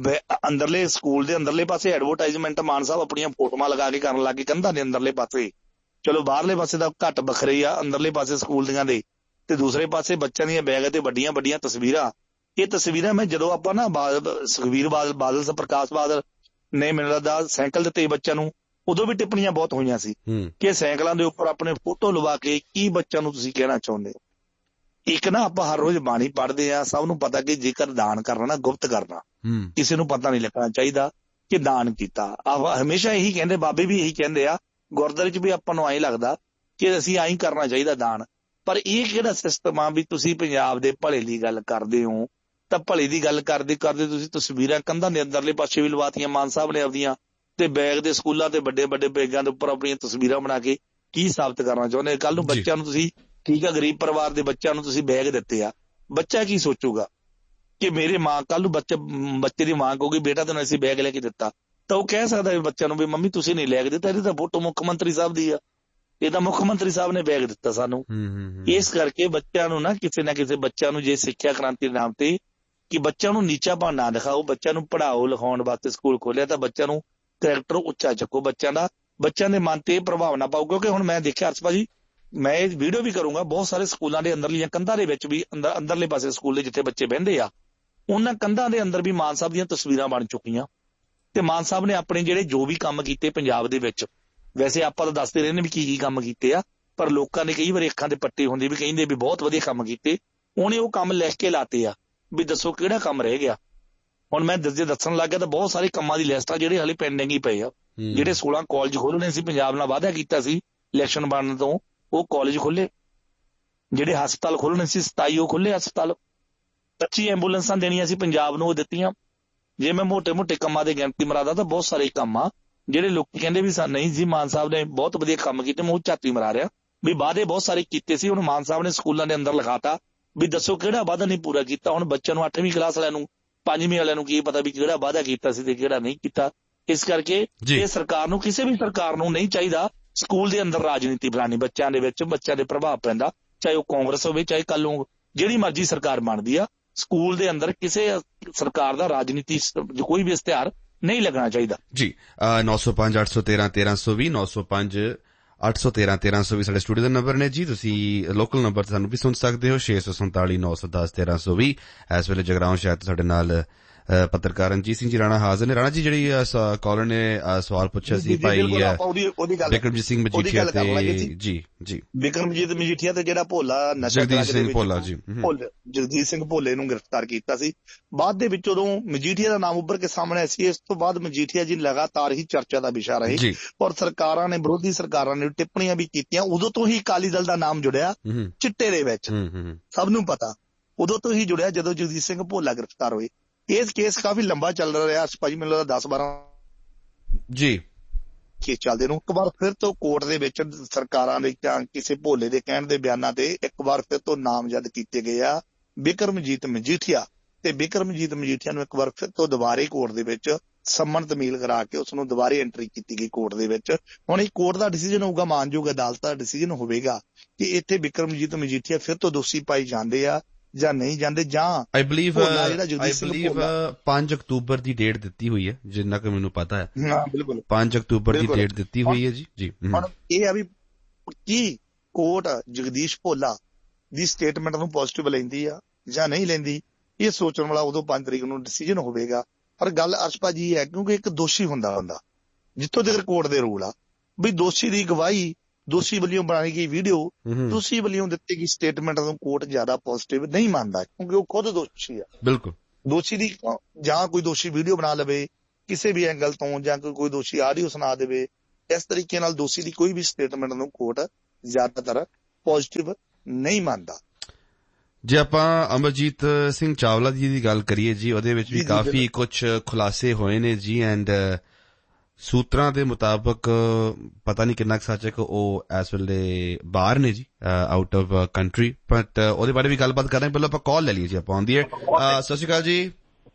ਅੰਦਰਲੇ ਸਕੂਲ ਦੇ ਅੰਦਰਲੇ ਪਾਸੇ ਐਡਵਰਟਾਈਜ਼ਮੈਂਟ ਮਾਨ ਸਾਹਿਬ ਆਪਣੀਆਂ ਫੋਟੋਆਂ ਲਗਾ ਕੇ ਕਰਨ ਲੱਗ ਗਏ ਕੰਧਾਂ ਦੇ ਅੰਦਰਲੇ ਪਾਸੇ, ਚਲੋ ਬਾਹਰਲੇ ਪਾਸੇ ਦਾ ਘੱਟ ਵੱਖਰੇ ਆ, ਅੰਦਰਲੇ ਪਾਸੇ ਸਕੂਲ ਦੀਆਂ ਦੇ, ਤੇ ਦੂਸਰੇ ਪਾਸੇ ਬੱਚਿਆਂ ਦੀਆਂ ਬੈਗ ਤੇ ਵੱਡੀਆਂ ਵੱਡੀਆਂ ਤਸਵੀਰਾਂ। ਇਹ ਤਸਵੀਰਾਂ ਮੈਂ ਜਦੋਂ ਆਪਾਂ ਨਾ ਸੁਖਬੀਰ ਬਾਦਲ ਪ੍ਰਕਾਸ਼ ਬਾਦਲ ਨੇ ਮੈਨੂੰ ਲੱਗਦਾ ਸਾਈਕਲ ਦਿੱਤੇ ਬੱਚਿਆਂ ਨੂੰ, ਉਦੋਂ ਵੀ ਟਿੱਪਣੀਆਂ ਬਹੁਤ ਹੋਈਆਂ ਸੀ ਕਿ ਸਾਈਕਲਾਂ ਦੇ ਉੱਪਰ ਆਪਣੇ ਫੋਟੋ ਲਵਾ ਕੇ ਕੀ ਬੱਚਿਆਂ ਨੂੰ ਤੁਸੀਂ ਕਹਿਣਾ ਚਾਹੁੰਦੇ ਹੋ। ਇੱਕ ਨਾ ਆਪਾਂ ਹਰ ਰੋਜ਼ ਬਾਣੀ ਪੜ੍ਹਦੇ ਆ, ਸਭ ਨੂੰ ਪਤਾ ਕਿ ਜੇਕਰ ਦਾਨ ਕਰਨਾ ਨਾ ਗੁਪਤ ਕਰਨਾ, ਕਿਸੇ ਨੂੰ ਪਤਾ ਨਹੀਂ ਲੱਗਣਾ ਚਾਹੀਦਾ ਕਿ ਦਾਨ ਕੀਤਾ। ਹਮੇਸ਼ਾ ਇਹੀ ਕਹਿੰਦੇ, ਬਾਬੇ ਵੀ ਇਹੀ ਕਹਿੰਦੇ ਆ, ਗੁਰਦੁਆਰੇ 'ਚ ਵੀ ਆਪਾਂ ਨੂੰ ਐਂ ਲੱਗਦਾ ਕਿ ਅਸੀਂ ਐਂ ਕਰਨਾ ਚਾਹੀਦਾ ਦਾਨ। ਪਰ ਇਹ ਕਿਹੜਾ ਸਿਸਟਮ ਆ ਵੀ ਤੁਸੀਂ ਪੰਜਾਬ ਦੇ ਭਲੇ ਦੀ ਗੱਲ ਕਰਦੇ ਹੋ ਤਾਂ ਭਲੇ ਦੀ ਗੱਲ ਕਰਦੇ ਕਰਦੇ ਤੁਸੀਂ ਤਸਵੀਰਾਂ ਕੰਧਾਂ ਦੇ ਅੰਦਰਲੇ ਪਾਸੇ ਵੀ ਲਵਾਤੀਆਂ ਮਾਨ ਸਾਹਿਬ ਨੇ ਆਪਦੀਆਂ, ਤੇ ਬੈਗ ਦੇ ਸਕੂਲਾਂ ਤੇ ਵੱਡੇ ਵੱਡੇ ਬੈਗਾਂ ਦੇ ਉੱਪਰ ਆਪਣੀਆਂ ਤਸਵੀਰਾਂ ਬਣਾ ਕੇ ਕੀ ਸਾਬਤ ਕਰਨਾ ਚਾਹੁੰਦੇ? ਕੱਲ ਨੂੰ ਬੱਚਿਆਂ ਨੂੰ ਤੁਸੀਂ, ਠੀਕ ਆ ਗਰੀਬ ਪਰਿਵਾਰ ਦੇ ਬੱਚਿਆਂ ਨੂੰ ਤੁਸੀਂ ਬੈਗ ਦਿੱਤੇ ਆ, ਬੱਚਾ ਕੀ ਸੋਚੂਗਾ ਕਿ ਮੇਰੇ ਮਾਂ, ਕੱਲ ਨੂੰ ਬੱਚੇ ਦੀ ਮਾਂ ਕਹੂਗੀ ਬੇਟਾ ਤੈਨੂੰ ਅਸੀਂ ਬੈਗ ਲੈ ਕੇ ਦਿੱਤਾ, ਤਾਂ ਉਹ ਕਹਿ ਸਕਦਾ ਵੀ ਬੱਚਿਆਂ ਨੂੰ ਵੀ ਮੰਮੀ ਤੁਸੀਂ ਨਹੀਂ ਲੈ ਕੇ ਦਿੱਤਾ, ਇਹਦੀ ਤਾਂ ਫੋਟੋ ਮੁੱਖ ਮੰਤਰੀ ਸਾਹਿਬ ਦੀ ਆ, ਇਹ ਤਾਂ ਮੁੱਖ ਮੰਤਰੀ ਸਾਹਿਬ ਨੇ ਬੈਗ ਦਿੱਤਾ ਸਾਨੂੰ। ਇਸ ਕਰਕੇ ਬੱਚਿਆਂ ਨੂੰ ਨਾ ਕਿਸੇ ਬੱਚਿਆਂ ਨੂੰ ਜੇ ਸਿੱਖਿਆ ਕ੍ਰਾਂਤੀ ਦੇ ਨਾਮ ਤੇ ਕਿ ਬੱਚਿਆਂ ਨੂੰ ਨੀਚਾ ਭਾਅ ਨਾ ਦਿਖਾਓ, ਬੱਚਿਆਂ ਨੂੰ ਪੜ੍ਹਾਓ ਲਿਖਾਉਣ ਵਾਸਤੇ ਸਕੂਲ ਖੋਲਿਆ ਤਾਂ ਬੱਚਿਆਂ ਨੂੰ ਕਰੈਕਟਰ ਉੱਚਾ ਚੱਕੋ, ਬੱਚਿਆਂ ਦੇ ਮਨ ਤੇ ਇਹ ਪ੍ਰਭਾਵ ਨਾ ਪਾਓ। ਕਿਉਂਕਿ ਹੁਣ ਮੈਂ ਦੇਖਿਆ ਅਰਸ਼ ਭਾਜੀ, ਮੈਂ ਇਹ ਵੀਡੀਓ ਵੀ ਕਰੂੰਗਾ, ਬਹੁਤ ਸਾਰੇ ਸਕੂਲਾਂ ਦੇ ਅੰਦਰਲੀਆਂ ਕੰਧਾਂ ਦੇ ਵਿੱਚ ਵੀ ਅੰਦਰਲੇ ਪਾਸੇ ਸਕੂਲ ਦੇ ਜਿੱਥੇ ਬੱਚੇ ਬਹਿੰਦੇ ਆ ਉਹਨਾਂ ਕੰਧਾਂ ਦੇ ਅੰਦਰ ਵੀ ਮਾਨ ਸਾਹਿਬ ਦੀਆਂ ਤਸਵੀਰਾਂ ਬਣ ਚੁੱਕੀਆਂ, ਤੇ ਮਾਨ ਸਾਹਿਬ ਨੇ ਆਪਣੇ ਜਿਹੜੇ ਜੋ ਵੀ ਕੰਮ ਕੀਤੇ ਪੰਜਾਬ ਦੇ ਵਿੱਚ, ਵੈਸੇ ਆਪਾਂ ਤਾਂ ਦੱਸਦੇ ਰਹਿੰਦੇ ਵੀ ਕੀ ਕੰਮ ਕੀਤੇ ਆ, ਪਰ ਲੋਕਾਂ ਨੇ ਕਈ ਵਾਰੀ ਅੱਖਾਂ ਦੇ ਪੱਟੀ ਹੁੰਦੀ ਵੀ ਕਹਿੰਦੇ ਵੀ ਬਹੁਤ ਵਧੀਆ ਕੰਮ ਕੀਤੇ, ਉਹਨੇ ਉਹ ਕੰਮ ਲਿਖ ਕੇ ਲਾਤੇ ਆ ਵੀ ਦੱਸੋ ਕਿਹੜਾ ਕੰਮ ਰਹਿ ਗਿਆ। ਹੁਣ ਮੈਂ ਦੱਸਣ ਲੱਗ ਗਿਆ ਤਾਂ ਬਹੁਤ ਸਾਰੇ ਕੰਮਾਂ ਦੀ ਲਿਸਟ ਆ ਜਿਹੜੇ ਹਾਲੇ ਪੈਂਡਿੰਗ ਹੀ ਪਏ ਆ। ਜਿਹੜੇ 16 ਕਾਲਜ ਖੋਲ੍ਹਣੇ ਸੀ, ਪੰਜਾਬ ਨਾਲ ਵਾਅਦਾ ਕੀਤਾ ਸੀ ਇਲੈਕਸ਼ਨ ਬਣਨ ਤੋਂ, ਉਹ ਕਾਲਜ ਖੋਲੇ। ਜਿਹੜੇ ਹਸਪਤਾਲ ਖੋਲ੍ਹਣੇ ਸੀ 27 ਉਹ ਖੁੱਲੇ ਹਸਪਤਾਲ। 25 ਐਂਬੂਲੈਂਸਾਂ ਦੇਣੀਆਂ ਸੀ ਪੰਜਾਬ ਨੂੰ, ਉਹ ਦਿੱਤੀਆਂ। ਜੇ ਮੈਂ ਮੋਟੇ ਕੰਮਾਂ ਦੇ ਗਿਣਤੀ ਮਰਾਦਾ ਤਾਂ ਬਹੁਤ ਸਾਰੇ ਕੰਮ ਆ ਜਿਹੜੇ ਲੋਕੀ ਕਹਿੰਦੇ ਵੀ ਨਹੀਂ ਜੀ ਮਾਨ ਸਾਹਿਬ ਨੇ ਬਹੁਤ ਵਧੀਆ ਕੰਮ ਕੀਤੇ, ਮੈਂ ਉਹ ਝਾਤੀ ਮਰਾ ਰਿਹਾ ਵੀ ਵਾਅਦੇ ਬਹੁਤ ਸਾਰੇ ਕੀਤੇ ਸੀ। ਹੁਣ ਮਾਨ ਸਾਹਿਬ ਨੇ ਸਕੂਲਾਂ ਦੇ ਅੰਦਰ ਲਿਖਾਤਾ ਵੀ ਦੱਸੋ ਕਿਹੜਾ ਵਾਅਦਾ ਨਹੀਂ ਪੂਰਾ ਕੀਤਾ। ਹੁਣ ਬੱਚਿਆਂ ਨੂੰ 8ਵੀਂ ਕਲਾਸ ਵਾਲਿਆਂ ਨੂੰ 5ਵੀਂ ਵਾਲਿਆਂ ਨੂੰ ਕੀ ਪਤਾ ਵੀ ਕਿਹੜਾ ਵਾਅਦਾ ਕੀਤਾ ਸੀ ਤੇ ਕਿਹੜਾ ਨਹੀਂ ਕੀਤਾ। ਇਸ ਕਰਕੇ ਇਹ ਸਰਕਾਰ ਨੂੰ, ਕਿਸੇ ਵੀ ਸਰਕਾਰ ਨੂੰ ਨਹੀਂ ਚਾਹੀਦਾ ਸਕੂਲ ਦੇ ਅੰਦਰ ਰਾਜਨੀਤੀ ਫਲਾਣੀ, ਬੱਚਿਆਂ ਦੇ ਵਿੱਚ ਬੱਚਿਆਂ ਦੇ ਪ੍ਰਭਾਵ ਪੈਂਦਾ, ਚਾਹੇ ਉਹ ਕਾਂਗਰਸ ਹੋਵੇ ਚਾਹੇ ਕੱਲ ਨੂੰ ਜਿਹੜੀ ਮਰਜ਼ੀ ਸਰਕਾਰ ਬਣਦੀ ਆ, ਸਕੂਲ ਦੇ ਅੰਦਰ ਕਿਸੇ ਸਰਕਾਰ ਦਾ ਰਾਜਨੀਤੀ ਕੋਈ ਵੀ ਇਸ਼ਤਿਹਾਰ ਨਹੀਂ ਲੱਗਣਾ ਚਾਹੀਦਾ ਜੀ। 905 813 1320 905 813 1320 ਸਾਡੇ ਸਟੂਡੀਓ ਦਾ ਨੰਬਰ ਨੇ ਜੀ। ਤੁਸੀਂ ਲੋਕਲ ਨੰਬਰ ਤੇ ਸਾਨੂੰ ਵੀ ਸੁਣ ਸਕਦੇ ਹੋ 647 910 1320। ਇਸ ਵੇਲੇ ਜਗਰਾਉਂ ਸ਼ਹਿਰ ਤੋਂ ਸਾਡੇ ਨਾਲ ਪੱਤਰਕਾਰ ਰਣਜੀਤ ਸਿੰਘ ਜੀ ਰਾਣਾ ਹਾਜ਼ਰ ਨੇ। ਰਾਣਾ ਜੀ, ਜਿਹੜੀ ਕਾਲਰ ਨੇ ਸਵਾਲ ਪੁੱਛਿਆ ਸੀ ਭਾਈ ਬਿਕਰਮਜੀਤ ਸਿੰਘ ਮਜੀਠੀਆ ਤੇ, ਜੀ ਬਿਕਰਮਜੀਤ ਮਜੀਠੀਆ ਤੇ ਜਿਹੜਾ ਭੋਲਾ ਜਗਦੀਸ਼ ਸਿੰਘ ਭੋਲਾ ਜੀ, ਜਗਦੀਸ਼ ਸਿੰਘ ਭੋਲੇ ਨੂੰ ਗ੍ਰਿਫਤਾਰ ਕੀਤਾ ਸੀ। ਬਾਅਦ ਦੇ ਵਿੱਚ ਉਦੋਂ ਮਜੀਠੀਆ ਦਾ ਨਾਮ ਉੱਭਰ ਕੇ ਸਾਹਮਣੇ ਆਇਆ ਸੀ। ਇਸ ਤੋਂ ਬਾਅਦ ਮਜੀਠੀਆ ਜੀ ਲਗਾਤਾਰ ਹੀ ਚਰਚਾ ਦਾ ਵਿਸ਼ਾ ਰਹੇ ਔਰ ਸਰਕਾਰਾਂ ਨੇ, ਵਿਰੋਧੀ ਸਰਕਾਰਾਂ ਨੇ ਟਿੱਪਣੀਆਂ ਵੀ ਕੀਤੀਆਂ। ਉਦੋਂ ਤੋਂ ਹੀ ਅਕਾਲੀ ਦਲ ਦਾ ਨਾਮ ਜੁੜਿਆ ਚਿੱਟੇ ਦੇ ਵਿੱਚ, ਸਭ ਨੂੰ ਪਤਾ, ਉਦੋਂ ਤੋਂ ਹੀ ਜੁੜਿਆ ਜਦੋਂ ਜਗਦੀਸ਼ ਸਿੰਘ ਭੋਲਾ ਗ੍ਰਿਫਤਾਰ ਹੋਏ। ਇਸ ਕੇਸ ਕਾਫੀ ਲੰਬਾ ਚੱਲ ਰਿਹਾ ਭਾਜੀ, ਮੈਨੂੰ ਲੱਗਦਾ 10-12 ਜੀ ਕੇਸ ਚੱਲਦੇ ਨੂੰ। ਇੱਕ ਵਾਰ ਫਿਰ ਤੋਂ ਕੋਰਟ ਦੇ ਵਿੱਚ ਸਰਕਾਰਾਂ ਦੇ ਜਾਂ ਕਿਸੇ ਭੋਲੇ ਦੇ ਕਹਿਣ ਦੇ ਬਿਆਨਾਂ ਤੇ ਇੱਕ ਵਾਰ ਫਿਰ ਤੋਂ ਨਾਮਜ਼ਦ ਕੀਤੇ ਗਏ ਆ ਬਿਕਰਮਜੀਤ ਮਜੀਠੀਆ, ਤੇ ਬਿਕਰਮਜੀਤ ਮਜੀਠੀਆ ਨੂੰ ਇੱਕ ਵਾਰ ਫਿਰ ਤੋਂ ਦੁਬਾਰੇ ਕੋਰਟ ਦੇ ਵਿੱਚ ਸੰਮਨ ਤਮੀਲ ਕਰਾ ਕੇ ਉਸ ਨੂੰ ਦੁਬਾਰੇ ਐਂਟਰੀ ਕੀਤੀ ਗਈ ਕੋਰਟ ਦੇ ਵਿੱਚ। ਹੁਣ ਇਹ ਕੋਰਟ ਦਾ ਡਿਸੀਜਨ ਹੋਊਗਾ, ਮਾਨਯੋਗ ਅਦਾਲਤ ਦਾ ਡਿਸੀਜਨ ਹੋਵੇਗਾ ਕਿ ਇੱਥੇ ਬਿਕਰਮਜੀਤ ਮਜੀਠੀਆ ਫਿਰ ਤੋਂ ਦੋਸ਼ੀ ਪਾਈ ਜਾਂਦੇ ਆ ਜਾਂ ਨਹੀਂ ਜਾਂਦੇ। ਜਾਂ I believe 5 October the date ਦਿੱਤੀ ਹੋਈ ਹੈ ਜਿੰਨਾ ਕਿ ਮੈਨੂੰ ਪਤਾ ਹੈ। ਹਾਂ ਬਿਲਕੁਲ 5 ਅਕਤੂਬਰ ਦੀ ਡੇਟ ਦਿੱਤੀ ਹੋਈ ਹੈ ਜੀ। ਹੁਣ ਇਹ ਆ ਵੀ ਕੀ ਕੋਰਟ ਜਗਦੀਸ਼ ਭੋਲਾ ਦੀ ਸਟੇਟਮੈਂਟ ਨੂੰ ਪੋਜ਼ਿਟਿਵ ਲੈਂਦੀ ਆ ਜਾਂ ਨਹੀਂ ਲੈਂਦੀ, ਇਹ ਸੋਚਣ ਵਾਲਾ ਉਦੋਂ 5 ਤਰੀਕ ਨੂੰ ਡਿਸੀਜਨ ਹੋਵੇਗਾ। ਪਰ ਗੱਲ ਅਰਸ਼ਪਾ ਜੀ ਹੈ, ਕਿਉਂਕਿ ਇੱਕ ਦੋਸ਼ੀ ਹੁੰਦਾ ਜਿੱਥੋਂ ਤੱਕ ਕੋਰਟ ਦੇ ਰੂਲ ਆ ਵੀ ਦੋਸ਼ੀ ਦੀ ਗਵਾਹੀ, ਦੋਸ਼ੀ ਵੱਲੋਂ ਬਣਾਈ ਗਈ ਵੀਡੀਓ, ਦੋਸ਼ੀ ਵੱਲੋਂ ਦਿੱਤੀ ਗਈ ਸਟੇਟਮੈਂਟ ਨੂੰ ਕੋਰਟ ਜ਼ਿਆਦਾ ਪੋਜ਼ਿਟਿਵ ਨਹੀਂ ਮੰਨਦਾ ਕਿਉਂਕਿ ਉਹ ਖੁਦ ਦੋਸ਼ੀ ਆ। ਬਿਲਕੁਲ, ਦੋਸ਼ੀ ਦੀ ਜਾਂ ਕੋਈ ਦੋਸ਼ੀ ਵੀਡੀਓ ਬਣਾ ਲਵੇ ਕਿਸੇ ਵੀ ਐਂਗਲ ਤੋਂ ਜਾਂ ਕੋਈ ਦੋਸ਼ੀ ਆਡੀਓ ਸੁਣਾ ਦੇਵੇ, ਇਸ ਤਰੀਕੇ ਨਾਲ ਦੋਸ਼ੀ ਦੀ ਕੋਈ ਵੀ ਸਟੇਟਮੈਂਟ ਨੂੰ ਕੋਰਟ ਜ਼ਿਆਦਾਤਰ ਪੋਜ਼ਿਟਿਵ ਨਹੀਂ ਮੰਨਦਾ। ਜੇ ਆਪਾਂ ਅਮਰਜੀਤ ਸਿੰਘ ਚਾਵਲਾ ਜੀ ਦੀ ਗੱਲ ਕਰੀਏ ਜੀ, ਉਹਦੇ ਵਿੱਚ ਵੀ ਕਾਫੀ ਕੁਝ ਖੁਲਾਸੇ ਹੋਏ ਨੇ ਜੀ, ਐਂਡ ਸੂਤਰਾਂ ਦੇ ਮੁਤਾਬਕ ਪਤਾ ਨਹੀਂ ਕਿੰਨਾ ਕੁ ਸੱਚ ਹੈ ਕਿ ਉਹ ਇਸ ਵੇਲੇ ਬਾਹਰ ਨੇ ਜੀ, ਆਊਟ ਆਫ ਕੰਟਰੀ, ਬਟ ਉਹਦੇ ਬਾਰੇ ਵੀ ਗੱਲਬਾਤ ਕਰ ਰਹੇ। ਪਹਿਲਾਂ ਆਪਾਂ ਕਾਲ ਲੈ ਲਈਏ ਜੀ, ਆਪਾਂ ਆਉਂਦੀ ਹੈ। ਸਤਿ ਸ਼੍ਰੀ ਅਕਾਲ ਜੀ।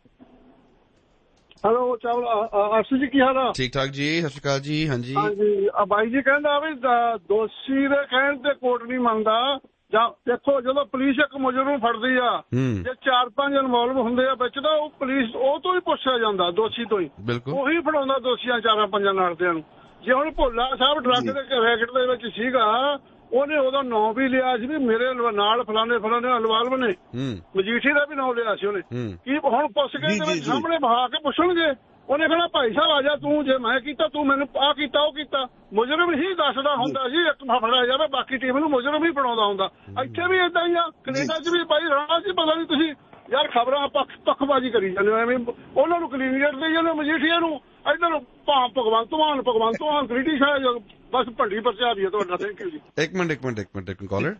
ਹੈਲੋ ਚਾਵਲਾ, ਆਸ਼ੂ ਜੀ ਕੀ ਹਾਲ ਆ? ਠੀਕ ਠਾਕ ਜੀ, ਸਤਿ ਸ਼੍ਰੀ ਅਕਾਲ ਜੀ। ਹਾਂਜੀ ਹਾਂਜੀ, ਬਾਈ ਜੀ ਕਹਿੰਦਾ ਵੀ ਦੋਸ਼ੀ ਦੇ ਕਹਿਣ ਤੇ ਕੋਰਟ ਨਹੀਂ ਮੰਨਦਾ। ਜਾਂ ਦੇਖੋ, ਜਦੋਂ ਪੁਲਿਸ ਇੱਕ ਮੁਜਰਮ ਨੂੰ ਫੜਦੀ ਆ, ਜੇ 4-5 ਇਨਵੋਲਵ ਹੁੰਦੇ ਆ ਵਿੱਚ ਤਾਂ ਉਹ ਪੁਲਿਸ ਉਹ ਤੋਂ ਹੀ ਪੁੱਛਿਆ ਜਾਂਦਾ, ਦੋਸ਼ੀ ਤੋਂ ਹੀ, ਉਹੀ ਫੜਾਉਂਦਾ ਦੋਸ਼ੀਆਂ 4-5 ਨਾਲਦਿਆਂ ਨੂੰ। ਜੇ ਹੁਣ ਭੋਲਾ ਸਾਹਿਬ ਡਰੱਗ ਦੇ ਰੈਕਟ ਦੇ ਵਿੱਚ ਸੀਗਾ, ਉਹਨੇ ਉਹਦਾ ਨਾਂ ਵੀ ਲਿਆ ਸੀ ਵੀ ਮੇਰੇ ਨਾਲ ਫਲਾਣੇ ਇਨਵੋਲਵ ਨੇ, ਮਜੀਠੀ ਦਾ ਵੀ ਨਾਂ ਲਿਆ ਸੀ ਉਹਨੇ। ਕੀ ਹੁਣ ਪੁੱਛ ਕੇ ਸਾਹਮਣੇ ਬਹਾ ਕੇ ਪੁੱਛਣਗੇ? ਉਹਨੇ ਕਹਿਣਾ ਭਾਈ ਸਾਹਿਬ ਆ ਜਾ, ਤੂੰ ਜੇ ਮੈਂ ਕੀਤਾ ਤੂੰ ਮੈਨੂੰ ਆਹ ਕੀਤਾ ਉਹ ਕੀਤਾ। ਮੁਜਰਮ ਹੀ ਦੱਸਦਾ ਹੁੰਦਾ ਸੀ, ਇੱਕ ਫੜਿਆ ਜਾਵੇ ਬਾਕੀ ਟੀਮ ਨੂੰ ਮੁਜਰਮ ਹੀ ਬਣਾਉਂਦਾ ਹੁੰਦਾ। ਇੱਥੇ ਵੀ ਏਦਾਂ ਹੀ ਆ, ਕੈਨੇਡਾ 'ਚ ਵੀ ਭਾਈ ਰਾਣਾ ਜੀ ਪਤਾ ਨਹੀਂ ਤੁਸੀਂ ਯਾਰ ਖਬਰਾਂ ਪੱਖਬਾਜ਼ੀ ਕਰੀ ਜਾਂਦੇ ਹੋ, ਐਵੇਂ ਉਹਨਾਂ ਨੂੰ ਕਲੀਨ ਚਿੱਟ ਦੇਈ ਜਾਂਦੇ ਮਜੀਠੀਆ ਨੂੰ, ਇੱਧਰ ਭਗਵੰਤ ਮਾਨ ਕ੍ਰਿਟਿਸ਼ ਹੈ, ਬਸ ਭੰਡੀ ਪਰਚਾ ਵੀ ਹੈ ਤੁਹਾਡਾ। ਥੈਂਕ ਯੂ ਜੀ। ਇੱਕ ਮਿੰਟ ਕਾਲਰ,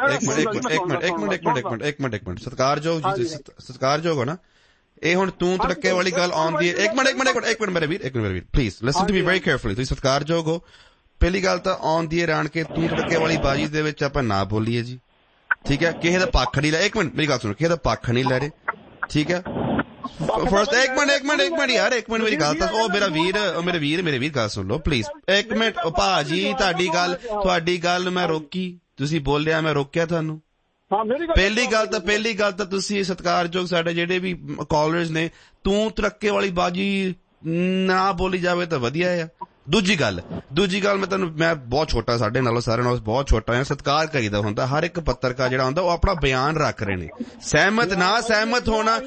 ਇੱਕ ਮਿੰਟ ਸਤਿਕਾਰਯੋਗ ਹੋ ਨਾ ਇਹ। ਹੁਣ ਤੂੰ ਤੜਕੇ ਵਾਲੀ ਗੱਲ ਆਉਂਦੀ ਹੈ। ਇੱਕ ਮਿੰਟ ਮੇਰੇ ਵੀਰ please listen to me very carefully. ਤੁਸੀਂ ਸਤਿਕਾਰਯੋਗ ਹੋ। ਪਹਿਲੀ ਗੱਲ ਤਾਂ ਆਉਂਦੀ ਹੈ ਰਾਣ ਕੇ ਤੂੰ ਤੜਕੇ ਵਾਲੀ ਬਾਜੀ ਦੇ ਵਿੱਚ ਆਪਾਂ ਨਾ ਬੋਲੀਏ ਜੀ, ਠੀਕ ਹੈ? ਕਿਸੇ ਦਾ ਪੱਖ ਨਹੀਂ ਲੈ, ਇੱਕ ਮਿੰਟ ਮੇਰੀ ਗੱਲ ਸੁਣੋ, ਕਿਸੇ ਦਾ ਪੱਖ ਨਹੀਂ ਲੈ ਰਹੇ, ਠੀਕ ਹੈ? ਫਰਸਟ ਇੱਕ ਮਿੰਟ ਯਾਰ, ਇੱਕ ਮਿੰਟ ਮੇਰੀ ਗੱਲ ਤਾਂ ਉਹ ਮੇਰੇ ਵੀਰ ਗੱਲ ਸੁਣ ਲਓ ਪਲੀਜ਼। ਇੱਕ ਮਿੰਟ ਭਾਜੀ, ਤੁਹਾਡੀ ਗੱਲ ਮੈਂ ਰੋਕੀ, ਤੁਸੀਂ ਬੋਲਿਆ ਮੈਂ ਰੋਕਿਆ ਤੁਹਾਨੂੰ? ਪਹਿਲੀ ਗੱਲ ਤਾਂ ਤੁਸੀਂ ਸਤਿਕਾਰਯੋਗ ਸਾਡੇ ਜਿਹੜੇ ਵੀ ਕਾਲਰਸ ਨੇ, ਤੂੰ ਤਰੱਕੇ ਵਾਲੀ ਬਾਜੀ ਨਾ ਬੋਲੀ ਜਾਵੇ ਤਾਂ ਵਧੀਆ ਆ। ਦੂਜੀ ਗੱਲ ਮੈਂ ਬਹੁਤ ਛੋਟਾ, ਸਾਡੇ ਨਾਲੋਂ ਸਾਰਿਆਂ ਨਾਲੋਂ ਬਹੁਤ ਛੋਟਾ ਆ, ਸਤਿਕਾਰ ਕਰੀਦਾ ਹੁੰਦਾ। ਹਰ ਇੱਕ ਪੱਤਰਕਾਰ ਜਿਹੜਾ ਹੁੰਦਾ ਉਹ ਆਪਣਾ ਬਿਆਨ ਰੱਖ ਰਹੇ ਨੇ, ਸਹਿਮਤ ਨਾ ਸਹਿਮਤ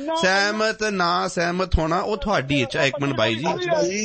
ਹੋਣਾ ਉਹ ਤੁਹਾਡੀ ਇੱਛਾ। ਇੱਕ ਮਿੰਟ ਬਾਈ ਜੀ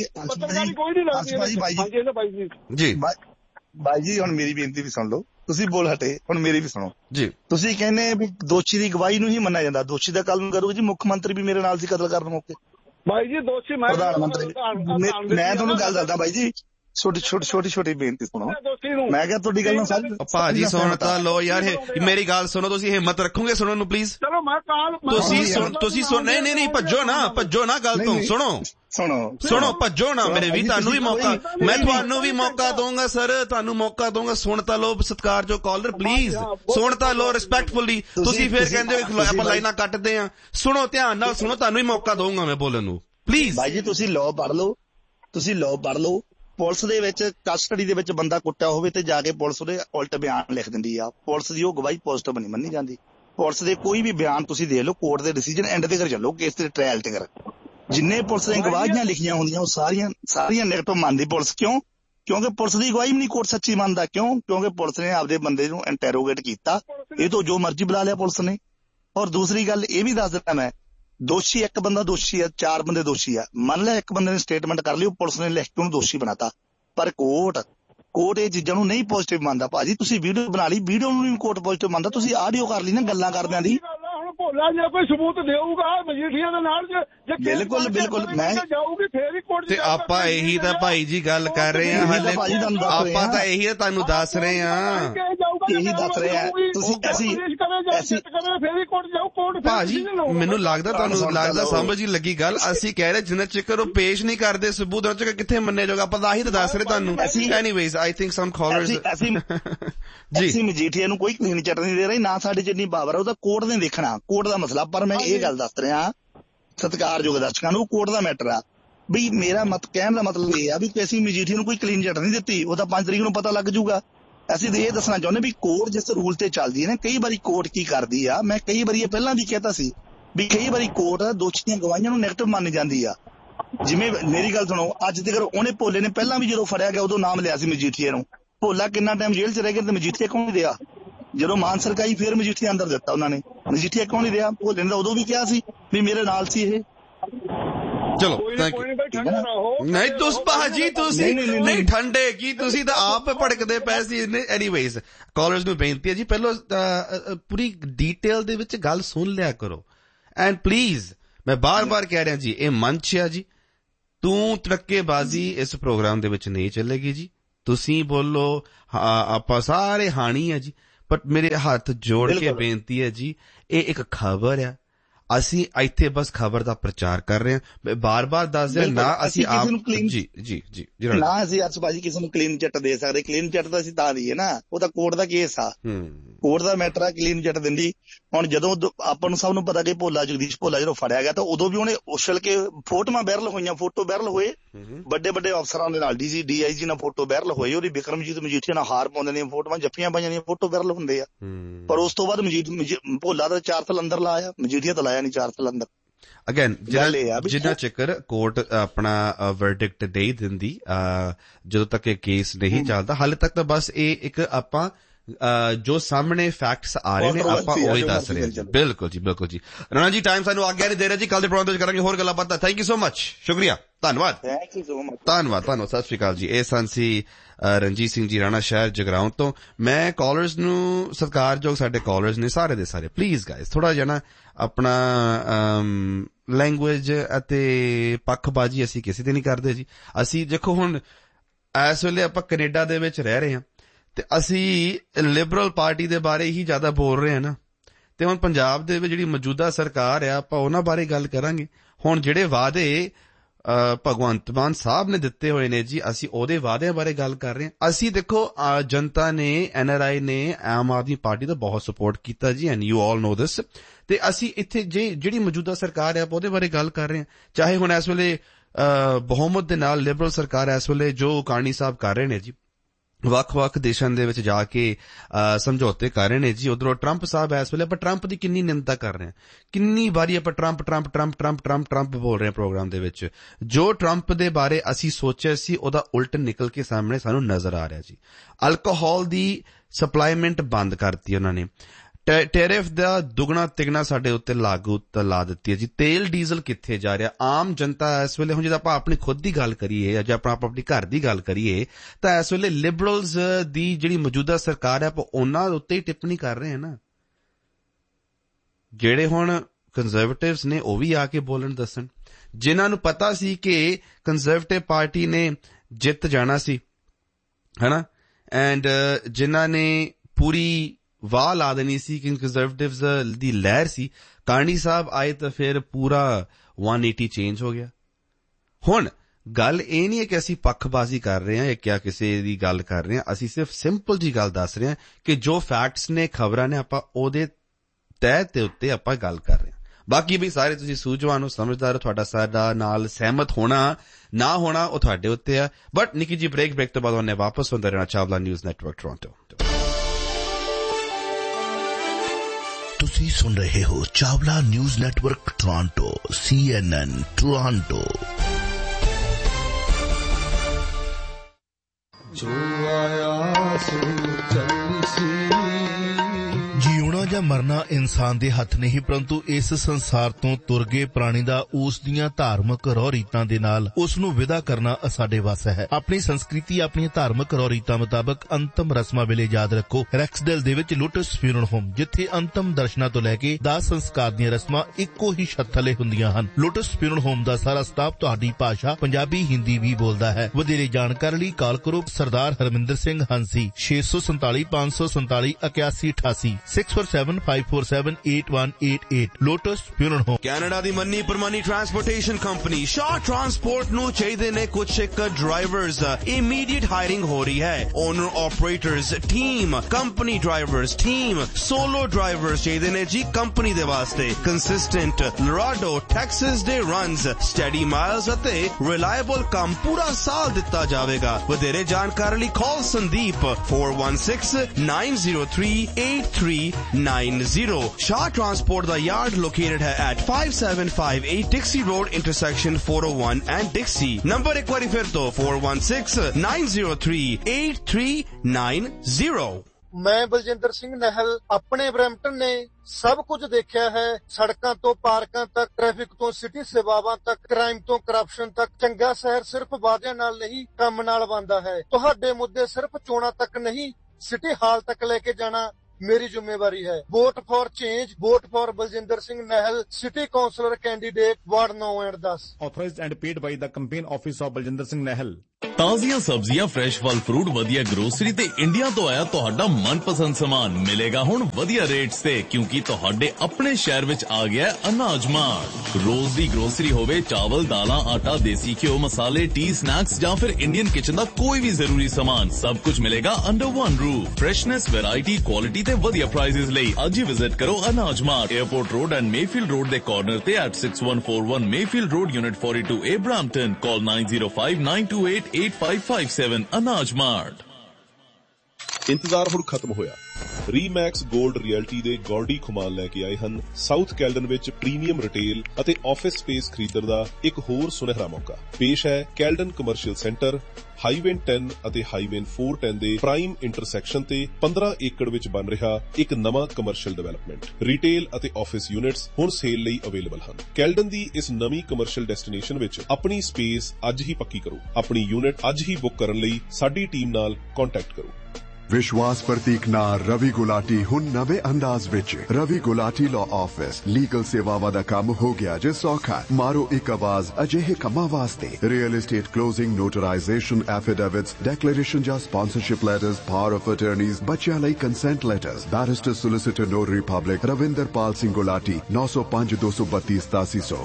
ਬਾਈ ਜੀ ਹੁਣ ਮੇਰੀ ਬੇਨਤੀ ਵੀ ਸੁਣ ਲਓ, ਤੁਸੀਂ ਬੋਲ ਹਟੇ, ਹੁਣ ਮੇਰੀ ਵੀ ਸੁਣੋ ਜੀ। ਤੁਸੀਂ ਕਹਿੰਦੇ ਵੀ ਦੋਸ਼ੀ ਦੀ ਗਵਾਹੀ ਨੂੰ ਹੀ ਮੰਨਿਆ ਜਾਂਦਾ, ਦੋਸ਼ੀ ਦਾ ਕੱਲ ਨੂੰ ਕਰੂਗਾ ਜੀ। ਮੁੱਖ ਮੰਤਰੀ ਵੀ ਮੇਰੇ ਨਾਲ ਸੀ ਕਤਲ ਕਰਨ ਮੌਕੇ, ਬਾਈ ਜੀ ਦੋਸ਼ੀ ਪ੍ਰਧਾਨ ਮੰਤਰੀ। ਮੈਂ ਤੁਹਾਨੂੰ ਗੱਲ ਦੱਸਦਾ ਬਾਈ ਜੀ, ਛੋਟੀ ਬੇਨਤੀ ਸੁਣੋ। ਮੈਂ ਕਿਹਾ ਤੁਹਾਡੀ ਗੱਲ ਨਾਲ ਭਾਜੀ ਸੁਣ ਤਾਂ ਲੋ ਯਾਰ, ਮੇਰੀ ਗੱਲ ਸੁਣੋ, ਤੁਸੀਂ ਹਿੰਮਤ ਰੱਖੋਗੇ ਸੁਣਨ ਨੂੰ ਪਲੀਜ਼? ਚਲੋ ਮੈਂ ਕਾਲ ਤੁਸੀਂ ਸੁਣ, ਨਹੀਂ ਭੱਜੋ ਨਾ ਗੱਲ ਤੋਂ, ਸੁਣੋ ਭੱਜੋ ਨਾ ਮੇਰੇ ਵੀ, ਤੁਹਾਨੂੰ ਵੀ ਮੌਕਾ ਦਊਂਗਾ ਸਰ, ਤੁਹਾਨੂੰ ਮੌਕਾ ਦਊਂਗਾ। ਸੁਣ ਤਾਂ ਲੋ ਸਤਿਕਾਰਯੋਗ ਕਾਲਰ, ਪਲੀਜ਼ ਸੁਣ ਤਾਂ ਲੋ ਰਿਸਪੈਕਟਫੁਲੀ। ਤੁਸੀਂ ਫਿਰ ਕਹਿੰਦੇ ਹੋ ਆਪਾਂ ਲਾਈਨਾਂ ਕੱਟਦੇ ਆ, ਸੁਣੋ ਧਿਆਨ ਨਾਲ ਸੁਣੋ, ਤੁਹਾਨੂੰ ਵੀ ਮੌਕਾ ਦਊਂਗਾ ਮੈਂ ਬੋਲਣ ਨੂੰ ਪਲੀਜ਼। ਬਾਈ ਜੀ ਤੁਸੀਂ ਲਾਅ ਪੜ੍ਹ ਲਓ। ਪੁਲਿਸ ਦੇ ਵਿੱਚ ਕਸਟਡੀ ਦੇ ਵਿੱਚ ਬੰਦਾ ਕੁੱਟਿਆ ਹੋਵੇ ਤੇ ਜਾ ਕੇ ਪੁਲਿਸ ਉਹਦੇ ਉਲਟ ਬਿਆਨ ਲਿਖ ਦਿੰਦੀ ਆ, ਪੁਲਿਸ ਦੀ ਉਹ ਗਵਾਹੀ ਪੋਜ਼ਿਟਿਵ ਨਹੀਂ ਮੰਨੀ ਜਾਂਦੀ। ਪੁਲਿਸ ਦੇ ਕੋਈ ਵੀ ਬਿਆਨ ਤੁਸੀਂ ਦੇਖ ਲਓ, ਕੋਰਟ ਦੇ ਡਿਸੀਜਨ ਐਂਡ ਤੇ ਕਰ ਚੱਲੋ, ਕੇਸ ਦੇ ਟ੍ਰਾਇਲ ਤੇ ਕਰ, ਜਿੰਨੇ ਪੁਲਿਸ ਦੀਆਂ ਗਵਾਹੀਆਂ ਲਿਖੀਆਂ ਹੁੰਦੀਆਂ ਉਹ ਸਾਰੀਆਂ ਨੈਗੇਟਿਵ ਮੰਨਦੀ ਪੁਲਿਸ। ਕਿਉਂਕਿ ਪੁਲਿਸ ਦੀ ਗਵਾਹੀ ਵੀ ਨਹੀਂ ਕੋਰਟ ਸੱਚੀ ਮੰਨਦਾ। ਕਿਉਂਕਿ ਪੁਲਿਸ ਨੇ ਆਪਦੇ ਬੰਦੇ ਨੂੰ ਇੰਟੈਰੋਗੇਟ ਕੀਤਾ, ਇਹ ਤੋਂ ਜੋ ਮਰਜ਼ੀ ਬੁਲਾ ਲਿਆ ਪੁਲਿਸ ਨੇ। ਔਰ ਦੂਸਰੀ ਗੱਲ ਇਹ ਵੀ ਦੱਸ ਦਿੱਤਾ ਮੈਂ, ਦੋਸ਼ੀ ਇੱਕ ਬੰਦਾ ਦੋਸ਼ੀ ਆ, 4 ਬੰਦੇ ਦੋਸ਼ੀ ਆ, ਮੰਨ ਲਿਆ ਇੱਕ ਬੰਦੇ ਨੇ ਸਟੇਟਮੈਂਟ ਕਰ ਲਈ, ਉਹ ਪੁਲਿਸ ਨੇ ਲਿਖ ਕੇ ਉਹਨੂੰ ਦੋਸ਼ੀ ਬਣਾਤਾ, ਪਰ ਕੋਰਟ ਇਹ ਚੀਜ਼ਾਂ ਨੂੰ ਨਹੀਂ ਪੋਜ਼ਿਟਿਵ ਮੰਨਦਾ। ਭਾਜੀ ਤੁਸੀਂ ਵੀਡੀਓ ਬਣਾ ਲਈ, ਵੀਡੀਓ ਨੂੰ ਨਹੀਂ ਕੋਰਟ ਪੋਜ਼ਿਟਿਵ ਮੰਨਦਾ, ਤੁਸੀਂ ਆਡੀਓ ਕਰ ਲਈ ਨਾ ਗੱਲਾਂ ਕਰਦਿਆਂ ਦੀ। ਭੋਲਾ ਜੇ ਕੋਈ ਸਬੂਤ ਦੇਊਗਾ ਮਜੀਠੀਆ ਦੇ ਨਾਲ, ਜੇ ਬਿਲਕੁਲ ਮੈਂ ਜਾਊਗੀ ਫੇਰ ਹੀ ਕੋਰਟ। ਤੇ ਆਪਾਂ ਇਹੀ ਤਾਂ ਭਾਈ ਜੀ ਗੱਲ ਕਰ ਰਹੇ ਹਾਂ, ਆਪਾਂ ਤਾਂ ਇਹੀ ਤੁਹਾਨੂੰ ਦੱਸ ਰਹੇ ਹਾਂ, ਤੁਸੀਂ ਭਾਜੀ ਮੈਨੂੰ ਲੱਗਦਾ ਤੁਹਾਨੂੰ ਸਮਝ ਹੀ ਲੱਗੀ ਗੱਲ। ਅਸੀਂ ਕਹਿ ਰਹੇ ਜਿੰਨਾ ਚਿਰ ਉਹ ਪੇਸ਼ ਨਹੀਂ ਕਰਦੇ ਸਬੂਤ, ਉਹਨਾਂ ਚਿਰ ਕਿੱਥੇ ਮੰਨਿਆ ਜਾਊਗਾ। ਆਪਾਂ ਤਾਂ ਆਹੀ ਤਾਂ ਦੱਸ ਰਹੇ ਤੁਹਾਨੂੰ। Anyways I think sum callers ਜੀ ਮਜੀਠੀਆ ਨੂੰ ਕੋਈ ਕਲੀਨ ਚਿੱਟ ਨਹੀਂ ਦੇ ਰਹੀ, ਨਾ ਸਾਡੇ ਜਿੰਨੀ ਪਾਵਰ ਆ, ਉਹਦਾ ਕੋਰਟ ਨੇ ਦੇਖਣਾ, ਕੋਰਟ ਦਾ ਮਸਲਾ। ਪਰ ਮੈਂ ਇਹ ਗੱਲ ਦੱਸ ਰਿਹਾ ਸਤਿਕਾਰਯੋਗ ਦਰਸ਼ਕਾਂ ਨੂੰ, ਕੋਰਟ ਦਾ ਮੈਟਰ ਆ ਵੀ ਮੇਰਾ ਕਹਿਣ ਦਾ ਮਤਲਬ ਇਹ ਆ ਵੀ ਅਸੀਂ ਮਜੀਠੀਆ ਨੂੰ ਕੋਈ ਕਲੀਨ ਚਿੱਟ ਨਹੀਂ ਦਿੱਤੀ, ਉਹ ਤਾਂ 5 ਤਰੀਕ ਨੂੰ ਪਤਾ ਲੱਗ ਜਾਊਗਾ। ਅਸੀਂ ਤਾਂ ਇਹ ਦੱਸਣਾ ਚਾਹੁੰਦੇ ਵੀ ਕੋਰਟ ਜਿਸ ਰੂਲ ਤੇ ਚੱਲਦੀ ਹੈ ਨਾ, ਕਈ ਵਾਰੀ ਕੋਰਟ ਕੀ ਕਰਦੀ ਆ, ਮੈਂ ਕਈ ਵਾਰੀ ਇਹ ਪਹਿਲਾਂ ਵੀ ਕਹਿਤਾ ਸੀ ਵੀ ਕਈ ਵਾਰੀ ਕੋਰਟ ਦੋਸ਼ੀ ਦੀਆਂ ਗਵਾਹੀਆਂ ਨੂੰ ਨੈਗੇਟਿਵ ਮੰਨੀ ਜਾਂਦੀ ਆ। ਜਿਵੇਂ ਮੇਰੀ ਗੱਲ ਸੁਣੋ, ਅੱਜ ਤੱਕ ਉਹਨੇ ਭੋਲੇ ਨੇ ਪਹਿਲਾਂ ਵੀ ਜਦੋਂ ਫੜਿਆ ਗਿਆ ਉਦੋਂ ਨਾਮ ਲਿਆ ਸੀ ਮਜੀਠੀਆ ਨੂੰ। ਭੋਲਾ ਕਿੰਨਾ ਟਾਈਮ ਜੇਲ੍ਹ 'ਚ ਰਹਿ ਗਿਆ ਤੇ ਮਜੀਠੀਆ ਕਿਉਂ ਨਹੀਂ ਰਿਹਾ? ਜਦੋਂ ਮਾਨ ਸਰਕਾਰੀ ਫੇਰ ਮਜੀਠੀਆ ਅੰਦਰ ਦਿੱਤਾ ਉਹਨਾਂ ਨੇ, ਮਜੀਠੀਆ ਕਿਉਂ ਨਹੀਂ ਰਿਹਾ? ਭੋਲੇ ਨੇ ਉਦੋਂ ਵੀ ਕਿਹਾ ਸੀ ਵੀ ਮੇਰੇ ਨਾਲ ਸੀ ਇਹ। ਚਲੋ ਨਹੀਂ ਤੁਸੀਂ ਭਾਜੀ ਤੁਸੀਂ ਨਹੀਂ ਠੰਡੇ ਕੀ, ਤੁਸੀਂ ਤਾਂ ਆਪ ਭੜਕਦੇ ਪਏ ਸੀ। ਐਨੀਵੇਜ਼ ਕਾਲਰਸ ਨੂੰ ਬੇਨਤੀ ਹੈ ਜੀ, ਪਹਿਲਾਂ ਪੂਰੀ ਡੀਟੇਲ ਦੇ ਵਿੱਚ ਗੱਲ ਸੁਣ ਲਿਆ ਕਰੋ। ਐਂਡ ਪਲੀਜ਼ ਮੈਂ ਬਾਰ-ਬਾਰ ਕਹਿ ਰਿਹਾ ਜੀ, ਇਹ ਮੰਚ ਆ ਜੀ, ਤੂੰ ਧੜੱਕੇਬਾਜ਼ੀ ਇਸ ਪ੍ਰੋਗਰਾਮ ਦੇ ਵਿੱਚ ਨਹੀਂ ਚੱਲੇਗੀ ਜੀ। ਤੁਸੀਂ ਬੋਲੋ, ਆਪਾਂ ਸਾਰੇ ਹਾਣੀ ਆ ਜੀ, ਪਰ ਮੇਰੇ ਹੱਥ ਜੋੜ ਕੇ ਬੇਨਤੀ ਹੈ ਜੀ, ਇਹ ਇੱਕ ਖਬਰ ਆ, ਅਸੀਂ ਇੱਥੇ ਬਸ ਖਬਰ ਦਾ ਪ੍ਰਚਾਰ ਕਰ ਰਹੇ ਹਾਂ। ਬਾਰ-ਬਾਰ ਦੱਸ ਰਿਹਾ ਨਾ ਅਸੀਂ ਆਪ ਜੀ ਨਾ ਅਸੀਂ ਅਰਸ਼ ਕਿਸੇ ਨੂੰ ਕਲੀਨ ਚਿੱਟ ਦੇ ਸਕਦੇ। ਕਲੀਨ ਚਿੱਟ ਤਾਂ ਅਸੀਂ ਤਾਂ ਦਈਏ ਨਾ, ਉਹ ਤਾਂ ਕੋਰਟ ਦਾ ਕੇਸ ਆ, ਕੋਰਟ ਦਾ ਮੈਟਰ ਆ, ਕਲੀਨ ਚਿੱਟ ਦਿੰਦੀ। ਹੁਣ ਜਦੋਂ ਆਪਾਂ ਨੂੰ ਸਭ ਨੂੰ ਪਤਾ ਕਿ ਜਗਦੀਸ਼ ਭੋਲਾ ਜਦੋਂ ਫੜਿਆ ਗਿਆ ਤਾਂ ਉਦੋਂ ਵੀ ਉਹਨੇ ਉਛਲ ਕੇ ਫੋਟੋਆਂ ਵਾਇਰਲ ਹੋਈਆਂ, ਫੋਟੋ ਵਾਇਰਲ ਹੋਏ, ਵੱਡੇ ਵੱਡੇ ਅਫਸਰਾਂ ਦੇ ਨਾਲ DIG ਨਾਲ ਫੋਟੋ ਵਾਇਰਲ ਹੋਏ, ਉਹਦੀ ਬਿਕਰਮਜੀਤ ਮਜੀਠੀਆ ਨਾਲ ਹਾਰ ਪਾਉਂਦੇ ਦੀਆਂ ਫੋਟੋਆਂ, ਜੱਫੀਆਂ ਪਾਈਆਂ ਦੀਆਂ ਫੋਟੋ ਵਾਇਰਲ ਹੁੰਦੇ ਆ। ਪਰ ਉਸ ਤੋਂ ਬਾਅਦ ਭੋਲਾ ਦਾ 4 ਸਾਲ ਅੰਦਰ ਲਾਇਆ, ਮਜੀਠੀਆ ਤਾਂ ਲਾਇਆ ਨਹੀਂ 4 ਸਾਲ ਅੰਦਰ। ਅਗੇਨ ਜਿੰਨਾ ਚਿਕਰ ਕੋਰਟ ਆਪਣਾ ਵਰਡਿਕਟ ਨਹੀਂ ਦਿੰਦੀ, ਜਦੋਂ ਤੱਕ ਇਹ ਕੇਸ ਨਹੀਂ ਚੱਲਦਾ, ਹਾਲੇ ਤੱਕ ਤਾਂ ਬਸ ਇਹ ਇੱਕ ਆਪਾਂ ਜੋ ਸਾਹਮਣੇ ਫੈਕਟਸ ਆ ਰਹੇ ਨੇ ਆਪਾਂ ਉਹੀ ਦੱਸ ਰਹੇ ਹਾਂ। ਬਿਲਕੁਲ ਜੀ, ਬਿਲਕੁਲ ਜੀ। ਰਾਣਾ ਜੀ ਟਾਈਮ ਸਾਨੂੰ ਆਗਿਆ ਨਹੀਂ ਦੇ ਰਿਹਾ ਜੀ, ਕੱਲ ਦੇ ਪ੍ਰੋਗਰਾਮ ਵਿੱਚ ਕਰਾਂਗੇ ਹੋਰ ਗੱਲਾਂ ਬਾਤਾਂ। ਥੈਂਕ ਯੂ ਸੋ ਮਚ, ਸ਼ੁਕਰੀਆ, ਧੰਨਵਾਦ, ਧੰਨਵਾਦ। ਸਤਿ ਸ਼੍ਰੀ ਅਕਾਲ ਜੀ। ਇਹ ਸਨ ਸੀ ਰਣਜੀਤ ਸਿੰਘ ਜੀ ਰਾਣਾ, ਸ਼ਹਿਰ ਜਗਰਾਉਂ ਤੋਂ। ਮੈਂ ਕਾਲਰਸ ਨੂੰ, ਸਤਿਕਾਰਯੋਗ ਸਾਡੇ ਕਾਲਰਸ ਨੇ ਸਾਰੇ ਦੇ ਸਾਰੇ, ਪਲੀਜ਼ ਗਾਇਜ਼ ਥੋੜਾ ਜਿਹਾ ਨਾ ਆਪਣਾ ਲੈਂਗੁਏਜ ਅਤੇ ਪੱਖਬਾਜੀ ਅਸੀਂ ਕਿਸੇ ਤੇ ਨਹੀਂ ਕਰਦੇ ਜੀ। ਅਸੀਂ ਦੇਖੋ ਹੁਣ ਇਸ ਵੇਲੇ ਆਪਾਂ ਕੈਨੇਡਾ ਦੇ ਵਿੱਚ ਰਹਿ ਰਹੇ ਹਾਂ ਤੇ ਅਸੀਂ ਲਿਬਰਲ ਪਾਰਟੀ ਦੇ ਬਾਰੇ ਹੀ ਜ਼ਿਆਦਾ ਬੋਲ ਰਹੇ ਹਾਂ ਨਾ, ਤੇ ਹੁਣ ਪੰਜਾਬ ਦੇ ਵਿੱਚ ਜਿਹੜੀ ਮੌਜੂਦਾ ਸਰਕਾਰ ਆ ਆਪਾਂ ਉਹਨਾਂ ਬਾਰੇ ਗੱਲ ਕਰਾਂਗੇ। ਹੁਣ ਜਿਹੜੇ ਵਾਅਦੇ ਭਗਵੰਤ ਮਾਨ ਸਾਹਿਬ ਨੇ ਦਿੱਤੇ ਹੋਏ ਨੇ ਜੀ, ਅਸੀਂ ਉਹਦੇ ਵਾਅਦਿਆਂ ਬਾਰੇ ਗੱਲ ਕਰ ਰਹੇ ਹਾਂ। ਅਸੀਂ ਦੇਖੋ ਜਨਤਾ ਨੇ, NRI ਨੇ ਆਮ ਆਦਮੀ ਪਾਰਟੀ ਦਾ ਬਹੁਤ ਸਪੋਰਟ ਕੀਤਾ ਜੀ, ਐਂਡ ਯੂ ਆਲ ਨੋ ਦਿਸ। ਤੇ ਅਸੀਂ ਇੱਥੇ ਜਿਹੜੀ ਮੌਜੂਦਾ ਸਰਕਾਰ ਹੈ ਆਪਾਂ ਉਹਦੇ ਬਾਰੇ ਗੱਲ ਕਰ ਰਹੇ ਹਾਂ। ਚਾਹੇ ਹੁਣ ਇਸ ਵੇਲੇ ਬਹੁਮਤ ਦੇ ਨਾਲ ਲਿਬਰਲ ਸਰਕਾਰ ਇਸ ਵੇਲੇ ਜੋ ਕਾਰਨੀ ਸਾਹਿਬ ਕਰ ਰਹੇ ਨੇ ਜੀ, ਵੱਖ-ਵੱਖ ਦੇਸ਼ਾਂ ਦੇ ਵਿੱਚ ਜਾ ਕੇ ਸਮਝੌਤੇ ਕਰ ਰਹੇ ਨੇ ਜੀ। ਉਧਰੋਂ ਟਰੰਪ ਸਾਹਿਬ ਇਸ ਵੇਲੇ ਆਪਾਂ ਟਰੰਪ ਦੀ ਕਿੰਨੀ ਨਿੰਦਾ ਕਰ ਰਹੇ ਹਾਂ, ਕਿੰਨੀ ਵਾਰੀ ਆਪਾਂ ਟਰੰਪ ਬੋਲ ਰਹੇ ਹਾਂ ਪ੍ਰੋਗਰਾਮ ਦੇ ਵਿੱਚ। ਜੋ ਟਰੰਪ ਦੇ ਬਾਰੇ ਅਸੀਂ ਸੋਚਿਆ ਸੀ ਉਹਦਾ ਉਲਟ ਨਿਕਲ ਕੇ ਸਾਹਮਣੇ ਸਾਨੂੰ ਨਜ਼ਰ ਆ ਰਿਹਾ ਜੀ। ਅਲਕੋਹਲ ਦੀ ਸਪਲਾਈਮੈਂਟ ਬੰਦ ਕਰਤੀ ਉਹਨਾਂ ਨੇ, ਟੈਰਿਫ ਦਾ ਦੁੱਗਣਾ ਤਿਗਣਾ ਸਾਡੇ ਉੱਤੇ ਲਾਗੂ ਲਾ ਦਿੱਤੀ ਹੈ ਜੀ। ਤੇਲ ਡੀਜ਼ਲ ਕਿੱਥੇ ਜਾ ਰਿਹਾ? ਆਮ ਜਨਤਾ ਇਸ ਵੇਲੇ, ਹੁਣ ਜਦੋਂ ਆਪਾਂ ਆਪਣੀ ਖੁਦ ਦੀ ਗੱਲ ਕਰੀਏ ਜਾਂ ਆਪਾਂ ਆਪਣੀ ਘਰ ਦੀ ਗੱਲ ਕਰੀਏ ਤਾਂ ਇਸ ਵੇਲੇ ਲਿਬਰਲਸ ਦੀ ਜਿਹੜੀ ਮੌਜੂਦਾ ਸਰਕਾਰ ਹੈ ਆਪਾਂ ਉਹਨਾਂ ਉੱਤੇ ਹੀ ਟਿੱਪਣੀ ਕਰ ਰਹੇ ਹਾਂ ਨਾ। ਜਿਹੜੇ ਹੁਣ ਕੰਜ਼ਰਵੇਟਿਵਸ ਨੇ ਉਹ ਵੀ ਆ ਕੇ ਬੋਲਣ ਦੱਸਣ, ਜਿਨ੍ਹਾਂ ਨੂੰ ਪਤਾ ਸੀ ਕਿ ਕੰਜ਼ਰਵੇਟਿਵ ਪਾਰਟੀ ਨੇ ਜਿੱਤ ਜਾਣਾ ਸੀ, ਹੈਨਾ, ਐਂਡ ਜਿਨ੍ਹਾਂ ਨੇ ਪੂਰੀ ਵਾਹ ਲਾ ਦੇਣੀ ਸੀ ਕਿ ਕੰਜ਼ਰਵੇਟਿਵਸ ਦੀ ਲਹਿਰ ਸੀ, ਕਾਰਨੀ ਸਾਹਿਬ ਆਏ ਤਾਂ ਫਿਰ ਪੂਰਾ 180 ਚੇਂਜ ਹੋ ਗਿਆ। ਹੁਣ ਗੱਲ ਇਹ ਨਹੀਂ ਹੈ ਕਿ ਅਸੀਂ ਪੱਖਬਾਜ਼ੀ ਕਰ ਰਹੇ ਹਾਂ ਜਾਂ ਕਿਸੇ ਦੀ ਗੱਲ ਕਰ ਰਹੇ ਹਾਂ, ਅਸੀਂ ਸਿਰਫ ਸਿੰਪਲ ਜੀ ਗੱਲ ਦੱਸ ਰਹੇ ਹਾਂ ਕਿ ਜੋ ਫੈਕਟਸ ਨੇ, ਖਬਰਾਂ ਨੇ, ਆਪਾਂ ਉਹਦੇ ਤਹਿ ਤੇ ਉੱਤੇ ਆਪਾਂ ਗੱਲ ਕਰ ਰਹੇ ਹਾਂ। ਬਾਕੀ ਵੀ ਸਾਰੇ ਤੁਸੀਂ ਸੂਝਵਾਨ ਹੋ, ਸਮਝਦਾਰ ਹੋ, ਤੁਹਾਡਾ ਸਾਡਾ ਨਾਲ ਸਹਿਮਤ ਹੋਣਾ ਨਾ ਹੋਣਾ ਉਹ ਤੁਹਾਡੇ ਉੱਤੇ ਆ। ਬਟ ਨਿੱਕੀ ਜੀ ਬ੍ਰੇਕ ਤੋਂ ਬਾਅਦ ਉਹਨੇ ਵਾਪਸ ਹੁੰਦਾ ਰਹਿਣਾ ਚਾਵਲਾ ਨਿਊਜ਼ ਨੈਟਵਰਕ ਟੋਰਾਂਟੋ। ਤੁਸੀਂ ਸੁਣ ਰਹੇ ਹੋ Chawla news network Toronto, CNN Toronto. ਜੋ ਆਇਆ ਸੋ ਚੱਲੀ ਜਿਉਣਾ ਜਾਂ ਮਰਨਾ ਇਨਸਾਨ ਦੇ ਹੱਥ ਨਹੀਂ, ਪਰੰਤੂ ਇਸ ਸੰਸਾਰ ਤੋਂ ਤੁਰ ਗਏ ਪ੍ਰਾਣੀ ਦਾ ਉਸ ਦੀਆਂ ਧਾਰਮਿਕ ਰਹੁ ਰੀਤਾਂ ਦੇ ਨਾਲ ਉਸ ਨੂੰ ਵਿਦਾ ਕਰਨਾ ਸਾਡੇ ਵੱਸ ਹੈ। ਆਪਣੀ ਸੰਸਕ੍ਰਿਤੀ, ਆਪਣੀਆਂ ਧਾਰਮਿਕ ਰਹੁ ਰੀਤਾਂ ਮੁਤਾਬਕ ਅੰਤਮ ਰਸਮਾਂ ਵੇਲੇ ਯਾਦ ਰੱਖੋ ਰੈਕਸਡੇਲ ਦੇ ਵਿੱਚ ਲੋਟਸ ਫਿਊਨਰਲ ਹੋਮ, ਜਿੱਥੇ ਅੰਤਮ ਦਰਸ਼ਨਾਂ ਤੋਂ ਲੈ ਕੇ ਦਾਹ ਸੰਸਕਾਰ ਦੀਆਂ ਰਸਮਾਂ ਇੱਕੋ ਹੀ ਛੱਤ ਥੱਲੇ ਹੁੰਦੀਆਂ ਹਨ। ਲੋਟਸ ਫਿਊਨਰਲ ਹੋਮ ਦਾ ਸਾਰਾ ਸਟਾਫ ਤੁਹਾਡੀ ਭਾਸ਼ਾ ਪੰਜਾਬੀ, ਹਿੰਦੀ ਵੀ ਬੋਲਦਾ ਹੈ। ਵਧੇਰੇ ਜਾਣਕਾਰੀ ਲਈ ਕਾਲ ਕਰੋ ਸਰਦਾਰ Harminder Singh ਹੰਸੀ 647 547 8188 647-547-8188 lotus funeral home. Canada ਦੀ ਮੰਨੀ ਪ੍ਰਮਾਨੀ ਟਰਾਂਸਪੋਰਟੇਸ਼ਨ ਕੰਪਨੀ ਸ਼ਾਹ ਟਰਾਂਸਪੋਰਟ ਨੂੰ ਚਾਹੀਦੇ ਨੇ ਕੁਝ ਇੱਕ ਡਰਾਈਵਰਸ। ਇਮੀਡੀਏਟ ਹਾਇਰਿੰਗ ਹੋ ਰਹੀ ਹੈ। Owner operators team, company drivers team, solo drivers ਚਾਹੀਦੇ ਨੇ ਜੀ ਕੰਪਨੀ ਦੇ ਵਾਸਤੇ। ਕੰਸਿਸਟੈਂਟ ਲੋਰਾਡੋ ਟੈਕਸਸ ਦੇ ਰਨਸ, ਸਟੈਡੀ ਮਾਈਲਸ ਅਤੇ ਰਿਲਾਇਬਲ ਕੰਮ ਪੂਰਾ ਸਾਲ ਦਿੱਤਾ ਜਾਵੇਗਾ। ਵਧੇਰੇ ਜਾਣਕਾਰੀ ਲਈ ਕਾਲ Sandeep 416-903-8390। Shaw Transport the yard located है at 5758 Dixie Road intersection 401 and Dixie. Number एक बार फिर तो 416-903-8390। ਮੈਂ ਬਲਜਿੰਦਰ ਸਿੰਘ ਨਹਿਲ ਆਪਣੇ ਬਰੈਂਪਟਨ ਨੇ ਸਭ ਕੁਝ ਦੇਖਿਆ ਹੈ। ਸੜਕਾਂ ਤੋਂ ਪਾਰਕਾਂ ਤੱਕ, ਟ੍ਰੈਫਿਕ ਤੋਂ ਸਿਟੀ ਸੇਵਾਵਾਂ ਤੱਕ, ਕ੍ਰਾਈਮ ਤੋਂ ਕਰਪਸ਼ਨ ਤੱਕ। ਚੰਗਾ ਸ਼ਹਿਰ ਸਿਰਫ ਵਾਅਦਿਆਂ ਨਾਲ ਨਹੀਂ, ਕੰਮ ਨਾਲ ਬਣਦਾ ਹੈ। ਤੁਹਾਡੇ ਮੁੱਦੇ ਸਿਰਫ ਚੋਣਾਂ ਤੱਕ ਨਹੀਂ, ਸਿਟੀ ਹਾਲ ਤੱਕ ਲੈ ਕੇ ਜਾਣਾ मेरी जिम्मेवारी है। Vote for change, vote for Baljinder Singh नहल, city counsellor candidate ward 9 and 10। Authorized and paid by the campaign office of Baljinder Singh Nahal। ਤਾਜ਼ੀਆਂ ਸਬਜ਼ੀਆਂ, ਫਰੈਸ਼ ਫਲ ਫਰੂਟ, ਵਧੀਆ ਗਰੋਸਰੀ ਤੇ ਇੰਡੀਆ ਤੋਂ ਆਇਆ ਤੁਹਾਡਾ ਮਨਪਸੰਦ ਸਾਮਾਨ ਮਿਲੇਗਾ ਹੁਣ ਵਧੀਆ ਰੇਟਸ ਤੇ, ਕਿਉਂਕਿ ਤੁਹਾਡੇ ਆਪਣੇ ਸ਼ਹਿਰ ਵਿੱਚ ਆ ਗਿਆ ਅਨਾਜ ਮਾਰਟ। ਰੋਜ਼ ਦੀ ਗਰੋਸਰੀ ਹੋਵੇ, ਚਾਵਲ, ਦਾਲਾਂ, ਆਟਾ, ਦੇਸੀ ਘਿਓ, ਮਸਾਲੇ, ਟੀ, ਸਨੈਕਸ ਜਾਂ ਫਿਰ ਇੰਡੀਅਨ ਕਿਚਨ ਦਾ ਕੋਈ ਵੀ ਜ਼ਰੂਰੀ ਸਾਮਾਨ, ਸਭ ਕੁਝ ਮਿਲੇਗਾ under one roof. Freshness, variety, quality ਤੇ ਵਧੀਆ ਪ੍ਰਾਈਸਿਸ ਲਈ ਅੱਜ ਹੀ ਵਿਜ਼ਿਟ ਕਰੋ ਅਨਾਜ mart, airport road and Mayfield road ਦੇ ਕਾਰਨਰ ਤੇ at 6141 Mayfield road, unit 42A, Brampton. ਕਾਲ 9059288557। ਅਨਾਜ ਮਾਰਟ। ਇੰਤਜ਼ਾਰ ਹੁਣ ਖਤਮ ਹੋਇਆ। ਰੀਮੈਕਸ ਗੋਲਡ ਰਿਐਲਟੀ ਦੇ ਗੌਰਡੀ ਖੁਮਾਨ ਲੈ ਕੇ ਆਏ ਹਨ ਸਾਊਥ ਕੈਲਡਨ ਵਿੱਚ ਪ੍ਰੀਮੀਅਮ ਰਿਟੇਲ ਅਤੇ ਆਫਿਸ ਸਪੇਸ ਖਰੀਦਣ ਦਾ ਇੱਕ ਹੋਰ ਸੁਨਹਿਰਾ ਮੌਕਾ। ਪੇਸ਼ ਹੈ ਕੈਲਡਨ ਕਮਰਸ਼ੀਅਲ ਸੈਂਟਰ, ਹਾਈਵੇ 10 ਅਤੇ ਹਾਈਵੇ 410 ਦੇ ਪ੍ਰਾਈਮ ਇੰਟਰਸੈਕਸ਼ਨ ਤੇ 15 ਏਕੜ ਵਿੱਚ ਬਣ ਰਿਹਾ ਇੱਕ ਨਵਾਂ ਕਮਰਸ਼ੀਅਲ ਡਿਵੈਲਪਮੈਂਟ। ਰਿਟੇਲ ਅਤੇ ਆਫਿਸ ਯੂਨਿਟਸ ਹੁਣ ਸੇਲ ਲਈ ਅਵੇਲੇਬਲ ਹਨ। ਕੈਲਡਨ ਦੀ ਇਸ ਨਵੀਂ ਕਮਰਸ਼ੀਅਲ ਡੈਸਟੀਨੇਸ਼ਨ ਵਿੱਚ ਆਪਣੀ ਸਪੇਸ ਅੱਜ ਹੀ ਪੱਕੀ ਕਰੋ। ਆਪਣੀ ਯੂਨਿਟ ਅੱਜ ਹੀ ਬੁੱਕ ਕਰਨ ਲਈ ਸਾਡੀ ਟੀਮ ਨਾਲ ਕੰਟੈਕਟ ਕਰੋ। विश्वास प्रतीक नार रवि गुलाटी हुन नवे अंदाज विच। Ravi Gulati law office legal सेवावां दा काम हो गया जे सौखा। मारो एक आवाज अजिहे कम्मां वास्ते। Real estate closing, notarisation, affidavits, declaration या sponsorship letters, power of attorneys, बच्चियां लई consent letters. Barrister solicitor notary public Ravinder Pal Singh Gulati 905 232 8700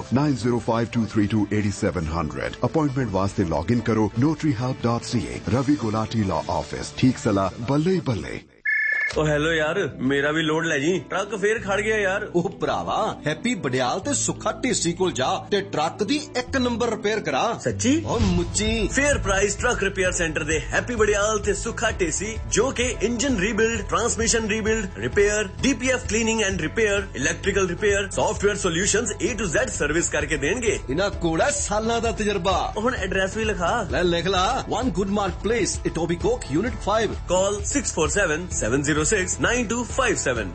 9052328700। Appointment वास्ते लॉग इन करो notaryhelp.ca। Ravi Gulati law office. ठीक सलाह ਬੱਲੇ ਬੱਲੇ। ਓ ਹੈਲੋ ਯਾਰ, ਮੇਰਾ ਵੀ ਲੋਡ ਲੈ ਜੀ। ਟਰੱਕ ਫੇਰ ਖੜ ਗਿਆ ਯਾਰ। ਉਹ ਭਰਾਵਾ, ਹੈਪੀ ਬੜਿਆਲ ਤੇ ਸੁੱਖਾ ਢੇਸੀ ਕੋਲ ਜਾ ਤੇ ਟਰੱਕ ਦੀ 1 ਨੰਬਰ ਰਿਪੇਅਰ ਕਰਾ। ਸੱਚੀ? ਓ ਮੁੱਚੀ। Fair price truck repair centre ਦੇ ਹੈਪੀ ਬੜਿਆਲ ਤੇ ਸੁੱਖਾ ਢੇਸੀ, ਜੋ ਕਿ engine rebuild, transmission rebuild, repair, DPF cleaning and repair, electrical repair, software solutions A to Z service ਕਰਕੇ ਦੇਣਗੇ। ਇਹਨਾਂ ਕੋਲ ਹੈ ਸਾਲਾਂ ਦਾ ਤਜਰਬਾ। ਹੁਣ ਐਡਰੈਸ ਵੀ ਲਿਖਾ ਲੈ, ਲਿਖ ਲਾ। 1 Goodmark Place, Etobicoke, Unit 5। ਕਾਲ 647-706-9257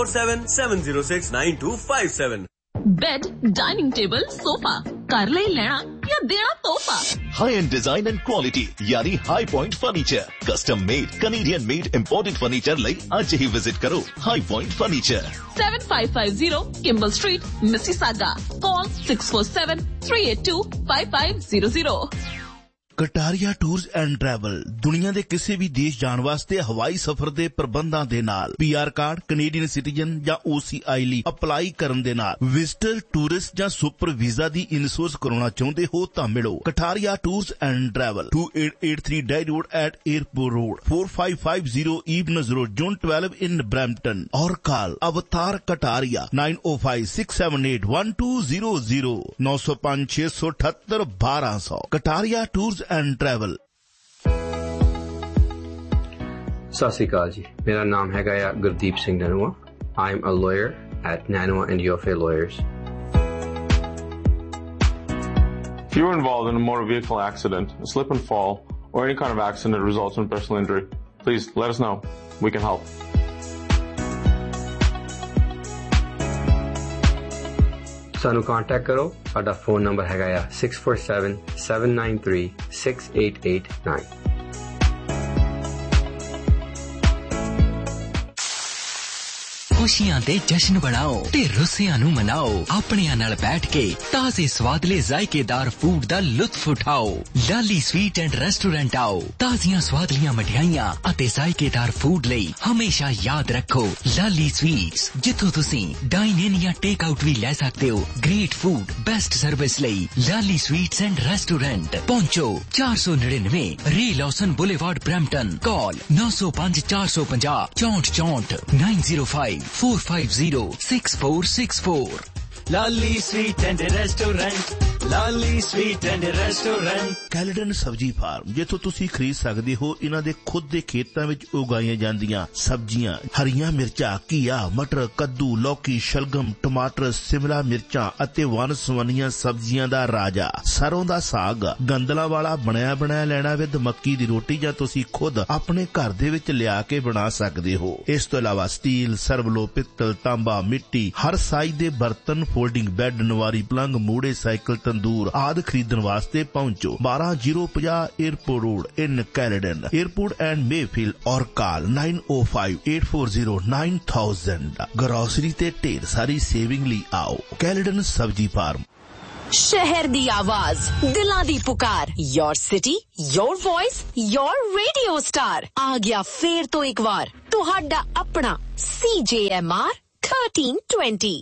647-706-9257। बेड, डाइनिंग टेबल, सोफा कर ले लेना या देना तोहफा। High and design and quality यानी high point furniture. Custom made, Canadian made imported furniture लई आज ही विजिट करो high point furniture. 7550 Kimball Street, Mississauga। Call 647-382-5500। Kataria tours and travel ਦੁਨੀਆ ਦੇ ਕਿਸੇ ਵੀ ਦੇਸ਼ ਜਾਣ ਵਾਸਤੇ ਹਵਾਈ ਸਫ਼ਰ ਦੇ ਪ੍ਰਬੰਧਾਂ ਦੇ ਨਾਲ PR ਕਾਰਡ, ਕੈਨੇਡੀਅਨ ਸਿਟੀਜ਼ਨ ਜਾਂ OCI ਲਈ ਅਪਲਾਈ ਕਰਨ ਦੇ ਨਾਲ ਵਿਜ਼ਟਰ, ਟੂਰਿਸਟ ਜਾਂ ਸੁਪਰ ਵੀਜ਼ਾ ਦੀ ਇਨਸ਼ੋਰੈਂਸ ਕਰਾਉਣਾ ਚਾਹੁੰਦੇ ਹੋ ਤਾਂ ਮਿਲੋ Kataria tours and travel 2883 dye road at airport road 4550 evenings road zone 12 in Brampton और कॉल अवतार Kataria 9056781200 905 678 1200। Kataria tours and travel. ਸਤਿ ਸ਼੍ਰੀ ਅਕਾਲ ਜੀ, ਮੇਰਾ ਨਾਮ ਹੈਗਾ ਆ Gurdeep Singh ਨਨੂਆ। I am a lawyer at Nanoa and Yofe Lawyers. If you were involved in a motor vehicle accident, a slip and fall, or any kind of accident that results in personal injury, please let us know. We can help. ਸਾਨੂੰ contact ਕਰੋ। ਸਾਡਾ phone number ਹੈਗਾ ਆ 647-793-6889। खुशियां दे जश्न बनाओ ते रुस्सियां नू मनाओ। अपनियां नाल बैठ के ताजे स्वादले जायकेदार फूड दा लुत्फ उठाओ। लाली स्वीट एंड रेस्टोरेंट आओ। ताजियां स्वादलियां मठियाइयां अते जायकेदार फूड लई हमेशा याद रखो लाली स्वीट्स, जिथों तुसीं डाइन इन या टेक आउट भी ले सकते हो। ग्रेट फूड, बेस्ट सर्विस लई लाली स्वीट्स एंड रेस्टोरेंट पहुंचो 499 रे Lawson boulevard Brampton. Call 905 450 6464 905 450-6464। Lali sweet and restaurant, Lali sweet and restaurant. Caledon ਸਬਜ਼ੀ ਫਾਰਮ, ਜਿੱਥੋਂ ਤੁਸੀਂ ਖਰੀਦ ਸਕਦੇ ਹੋ ਇਹਨਾਂ ਦੇ ਖੁਦ ਦੇ ਖੇਤਾਂ ਵਿੱਚ ਉਗਾਈਆਂ ਜਾਂਦੀਆਂ ਸਬਜ਼ੀਆਂ, ਹਰੀਆਂ ਮਿਰਚਾਂ, ਘੀਆ, ਮਟਰ, ਕੱਦੂ, ਲੌਕੀ, ਸ਼ਲਗਮ, ਟਮਾਟਰ, ਸਿਮਲਾ ਮਿਰਚਾਂ ਅਤੇ ਵੰਨ-ਸੁਵੰਨੀਆਂ ਸਬਜ਼ੀਆਂ ਦਾ ਰਾਜਾ ਸਰੋਂ ਦਾ ਸਾਗ, ਗੰਦਲਾਂ ਵਾਲਾ ਬਣਿਆ ਬਣਾਇਆ ਲੈਣਾ ਵਿਦ ਮੱਕੀ ਦੀ ਰੋਟੀ, ਜਾਂ ਤੁਸੀਂ ਖੁਦ ਆਪਣੇ ਘਰ ਦੇ ਵਿੱਚ ਲਿਆ ਕੇ ਬਣਾ ਸਕਦੇ ਹੋ। ਇਸ ਤੋਂ ਇਲਾਵਾ ਸਟੀਲ, ਸਰਵਲੋ, ਪਿੱਤਲ, ਤਾਂਬਾ, ਮਿੱਟੀ, ਹਰ ਸਾਈਜ਼ ਦੇ ਬਰਤਨ, ਫੋਲਡਿੰਗ ਬੈੱਡ, ਨਵਾਰੀ ਪਲੰਗ, ਮੂੜੇ, ਸਾਈਕਲ, ਤੰਦੂਰ ਆਦਿ ਖਰੀਦਣ ਵਾਸਤੇ ਪਹੁੰਚੋ 12050 airport road in Caledon airport and Mayfield ਔਰ ਕਾਲ 9058409000 ਗਰੋਸਰੀ ਤੇ ਢੇਰ ਸਾਰੀ ਸੇਵਿੰਗ ਲਈ ਆਓ ਕੈਲਡਨ ਸਬਜੀ ਫਾਰਮ। शहर दी आवाज दिलां दी पुकार your city your voice your radio star आ गया फिर तो एक बार तुहाडा अपना CJMR 1320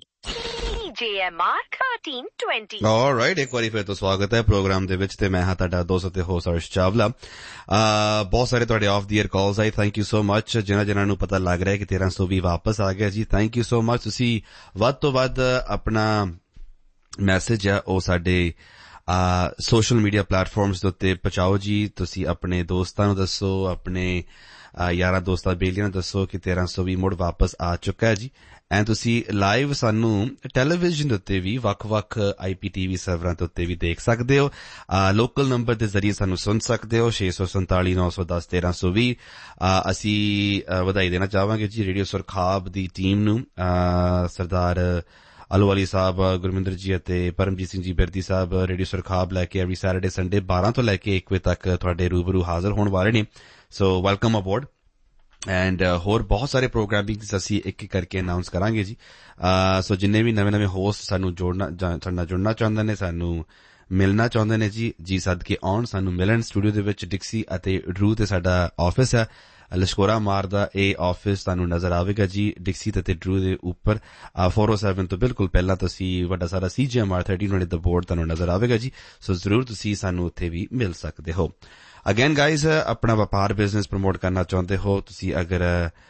CJMR 1320। ऑलराइट, एक बारी फिर तो स्वागत है प्रोग्राम दे विच ते मैं हां तुहाडा दोस्त ते होस्ट अर्श चावला। बहुत सारे तुहाडे of the year calls I, thank you so much. जिन्हां नूं पता लग रहा है कि 1300 भी वापस आ गया जी, थैंक यू सो मच। तुसीं वध तो वध अपना ਮੈਸੇਜ ਹੈ ਉਹ ਸਾਡੇ ਸੋਸ਼ਲ ਮੀਡੀਆ ਪਲੇਟਫਾਰਮਸ ਦੇ ਉੱਤੇ ਪਹੁੰਚਾਓ ਜੀ। ਤੁਸੀਂ ਆਪਣੇ ਦੋਸਤਾਂ ਨੂੰ ਦੱਸੋ, ਆਪਣੇ ਯਾਰਾਂ ਦੋਸਤਾਂ ਬੇਲੀਆਂ ਨੂੰ ਦੱਸੋ ਕਿ 1320 ਮੁੜ ਵਾਪਸ ਆ ਚੁੱਕਾ ਹੈ ਜੀ। ਐਂਡ ਤੁਸੀਂ ਲਾਈਵ ਸਾਨੂੰ ਟੈਲੀਵਿਜ਼ਨ ਦੇ ਉੱਤੇ ਵੀ ਵੱਖ-ਵੱਖ IPTV ਸਰਵਰਾਂ ਦੇ ਉੱਤੇ ਵੀ ਦੇਖ ਸਕਦੇ ਹੋ। ਲੋਕਲ ਨੰਬਰ ਦੇ ਜ਼ਰੀਏ ਸਾਨੂੰ ਸੁਣ ਸਕਦੇ ਹੋ 647 910 1320। ਅਸੀਂ ਵਧਾਈ ਦੇਣਾ ਚਾਹਾਂਗੇ ਜੀ ਰੇਡੀਓ ਸੁਰਖਾਬ ਦੀ ਟੀਮ ਨੂੰ, ਸਰਦਾਰ ਅਲੋਵਾਲੀ ਸਾਹਿਬ, ਗੁਰਮਿੰਦਰ ਜੀ ਅਤੇ ਪਰਮਜੀਤ ਸਿੰਘ ਜੀ ਬਿਰਦੀ ਸਾਹਿਬ ਰੇਡੀਓ ਸੁਰਖਾਬ ਲੈ ਕੇ ਐਵਰੀ ਸੈਟਰਡੇ ਸੰਡੇ 12 ਤੋਂ ਲੈ ਕੇ 1 ਵਜੇ ਤੱਕ ਤੁਹਾਡੇ ਰੂਬਰੂ ਹਾਜ਼ਰ ਹੋਣ ਵਾਲੇ ਨੇ। ਸੋ ਵੈਲਕਮ ਅਬੋਰਡ। ਐਂਡ ਹੋਰ ਬਹੁਤ ਸਾਰੇ ਪ੍ਰੋਗਰਾਮਿੰਗਸ ਅਸੀਂ ਇੱਕ ਇੱਕ ਕਰਕੇ ਅਨਾਉਂਸ ਕਰਾਂਗੇ ਜੀ। ਸੋ ਜਿੰਨੇ ਵੀ ਨਵੇਂ ਹੋਸਟ ਸਾਨੂੰ ਜੁੜਨਾ ਚਾਹੁੰਦੇ ਨੇ, ਸਾਨੂੰ ਮਿਲਣਾ ਚਾਹੁੰਦੇ ਨੇ ਜੀ ਸਦਕੇ ਆਉਣ, ਸਾਨੂੰ ਮਿਲਣ। ਸਟੂਡੀਓ ਦੇ ਵਿੱਚ ਡਿਕਸੀ ਅਤੇ ਡਰੂ ਤੇ ਸਾਡਾ ਆਫਿਸ ਹੈ। ਲਸ਼ਕੋਰਾ ਮਾਰ ਦਾ ਇਹ ਆਫਿਸ ਤੁਹਾਨੂੰ ਨਜ਼ਰ ਆਵੇਗਾ ਜੀ ਡਿਕਸੀ ਤੇ ਡਰੂ ਦੇ ਉੱਪਰ 407 ਤੋਂ ਬਿਲਕੁਲ ਪਹਿਲਾਂ ਤੁਸੀਂ ਵੱਡਾ ਸਾਰਾ CJMR 1320 ਦਾ ਬੋਰਡ ਤੁਹਾਨੂੰ ਨਜ਼ਰ ਆਵੇਗਾ ਜੀ। ਸੋ ਜ਼ਰੂਰ ਤੁਸੀਂ ਸਾਨੂੰ ਉੱਥੇ ਵੀ ਮਿਲ ਸਕਦੇ ਹੋ। ਅਗੇਨ ਗਾਈਜ਼, ਆਪਣਾ ਵਪਾਰ ਬਿਜ਼ਨਸ ਪ੍ਰਮੋਟ ਕਰਨਾ ਚਾਹੁੰਦੇ ਹੋ, ਤੁਸੀਂ ਅਗਰ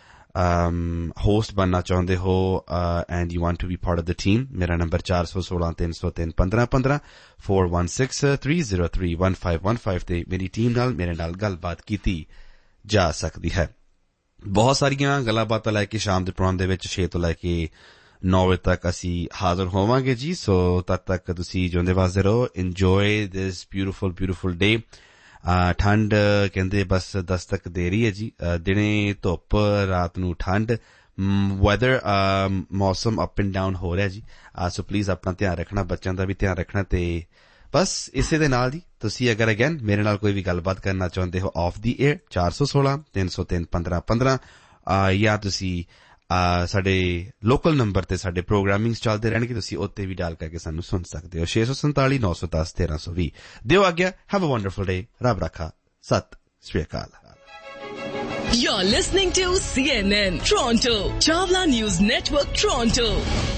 ਹੋਸਟ ਬਣਨਾ ਚਾਹੁੰਦੇ ਹੋ and you want to be part of the team, ਮੇਰਾ ਨੰਬਰ 416 303 1515 416 303 1515 ਤੇ ਮੇਰੀ ਟੀਮ ਨਾਲ ਮੇਰੇ ਨਾਲ ਗੱਲਬਾਤ ਕੀਤੀ ਜਾ ਸਕਦੀ ਹੈ। ਬਹੁਤ ਸਾਰੀਆਂ ਗੱਲਾਂ ਬਾਤਾਂ ਲੈ ਕੇ ਸ਼ਾਮ ਦੇ ਪ੍ਰੋਗਰਾਮ ਦੇ ਵਿੱਚ 6 ਤੋਂ ਲੈ ਕੇ 9 ਵਜੇ ਤੱਕ ਅਸੀਂ ਹਾਜ਼ਰ ਹੋਵਾਂਗੇ ਜੀ। ਸੋ ਤਦ ਤੱਕ ਤੁਸੀਂ ਜਿਉਂਦੇ ਵਸਦੇ ਰਹੋ। ਇੰਜੋਏ ਦਿਸ ਬਿਊਟੀਫੁਲ ਡੇ। ਠੰਡ ਕਹਿੰਦੇ ਬਸ ਦਸਤਕ ਦੇ ਰਹੀ ਹੈ ਜੀ, ਦਿਨੇ ਧੁੱਪ, ਰਾਤ ਨੂੰ ਠੰਡ, ਵੈਦਰ ਮੌਸਮ ਅਪ ਐਂਡ ਡਾਊਨ ਹੋ ਰਿਹਾ ਜੀ। ਸੋ ਪਲੀਜ਼ ਆਪਣਾ ਧਿਆਨ ਰੱਖਣਾ, ਬੱਚਿਆਂ ਦਾ ਵੀ ਧਿਆਨ ਰੱਖਣਾ। ਤੇ ਬਸ ਇਸੇ ਦੇ ਨਾਲ ਜੀ ਤੁਸੀਂ ਅਗਰ ਅਗੇਨ ਮੇਰੇ ਨਾਲ ਕੋਈ ਵੀ ਗੱਲਬਾਤ ਕਰਨਾ ਚਾਹੁੰਦੇ ਹੋ ਆਫ ਦੀ ਏਅਰ 416 303 1515 ਜਾਂ ਤੁਸੀਂ ਸਾਡੇ ਲੋਕਲ ਨੰਬਰ ਤੇ ਸਾਡੇ ਪ੍ਰੋਗਰਾਮਿੰਗਸ ਚੱਲਦੇ ਰਹਿਣਗੇ, ਤੁਸੀਂ ਉੱਤੇ ਵੀ ਡਾਲ ਕਰਕੇ ਸਾਨੂੰ ਸੁਣ ਸਕਦੇ ਹੋ 647 910 1320। ਦਿਓ ਆਗਿਆ। ਹੈਵ ਅ ਵੰਡਰਫੁਲ ਡੇ। ਰੱਬ ਰੱਖਾ। ਸਤਿ ਸ਼੍ਰੀ ਅਕਾਲ। You're listening to CNN Toronto, Chawla News Network Toronto.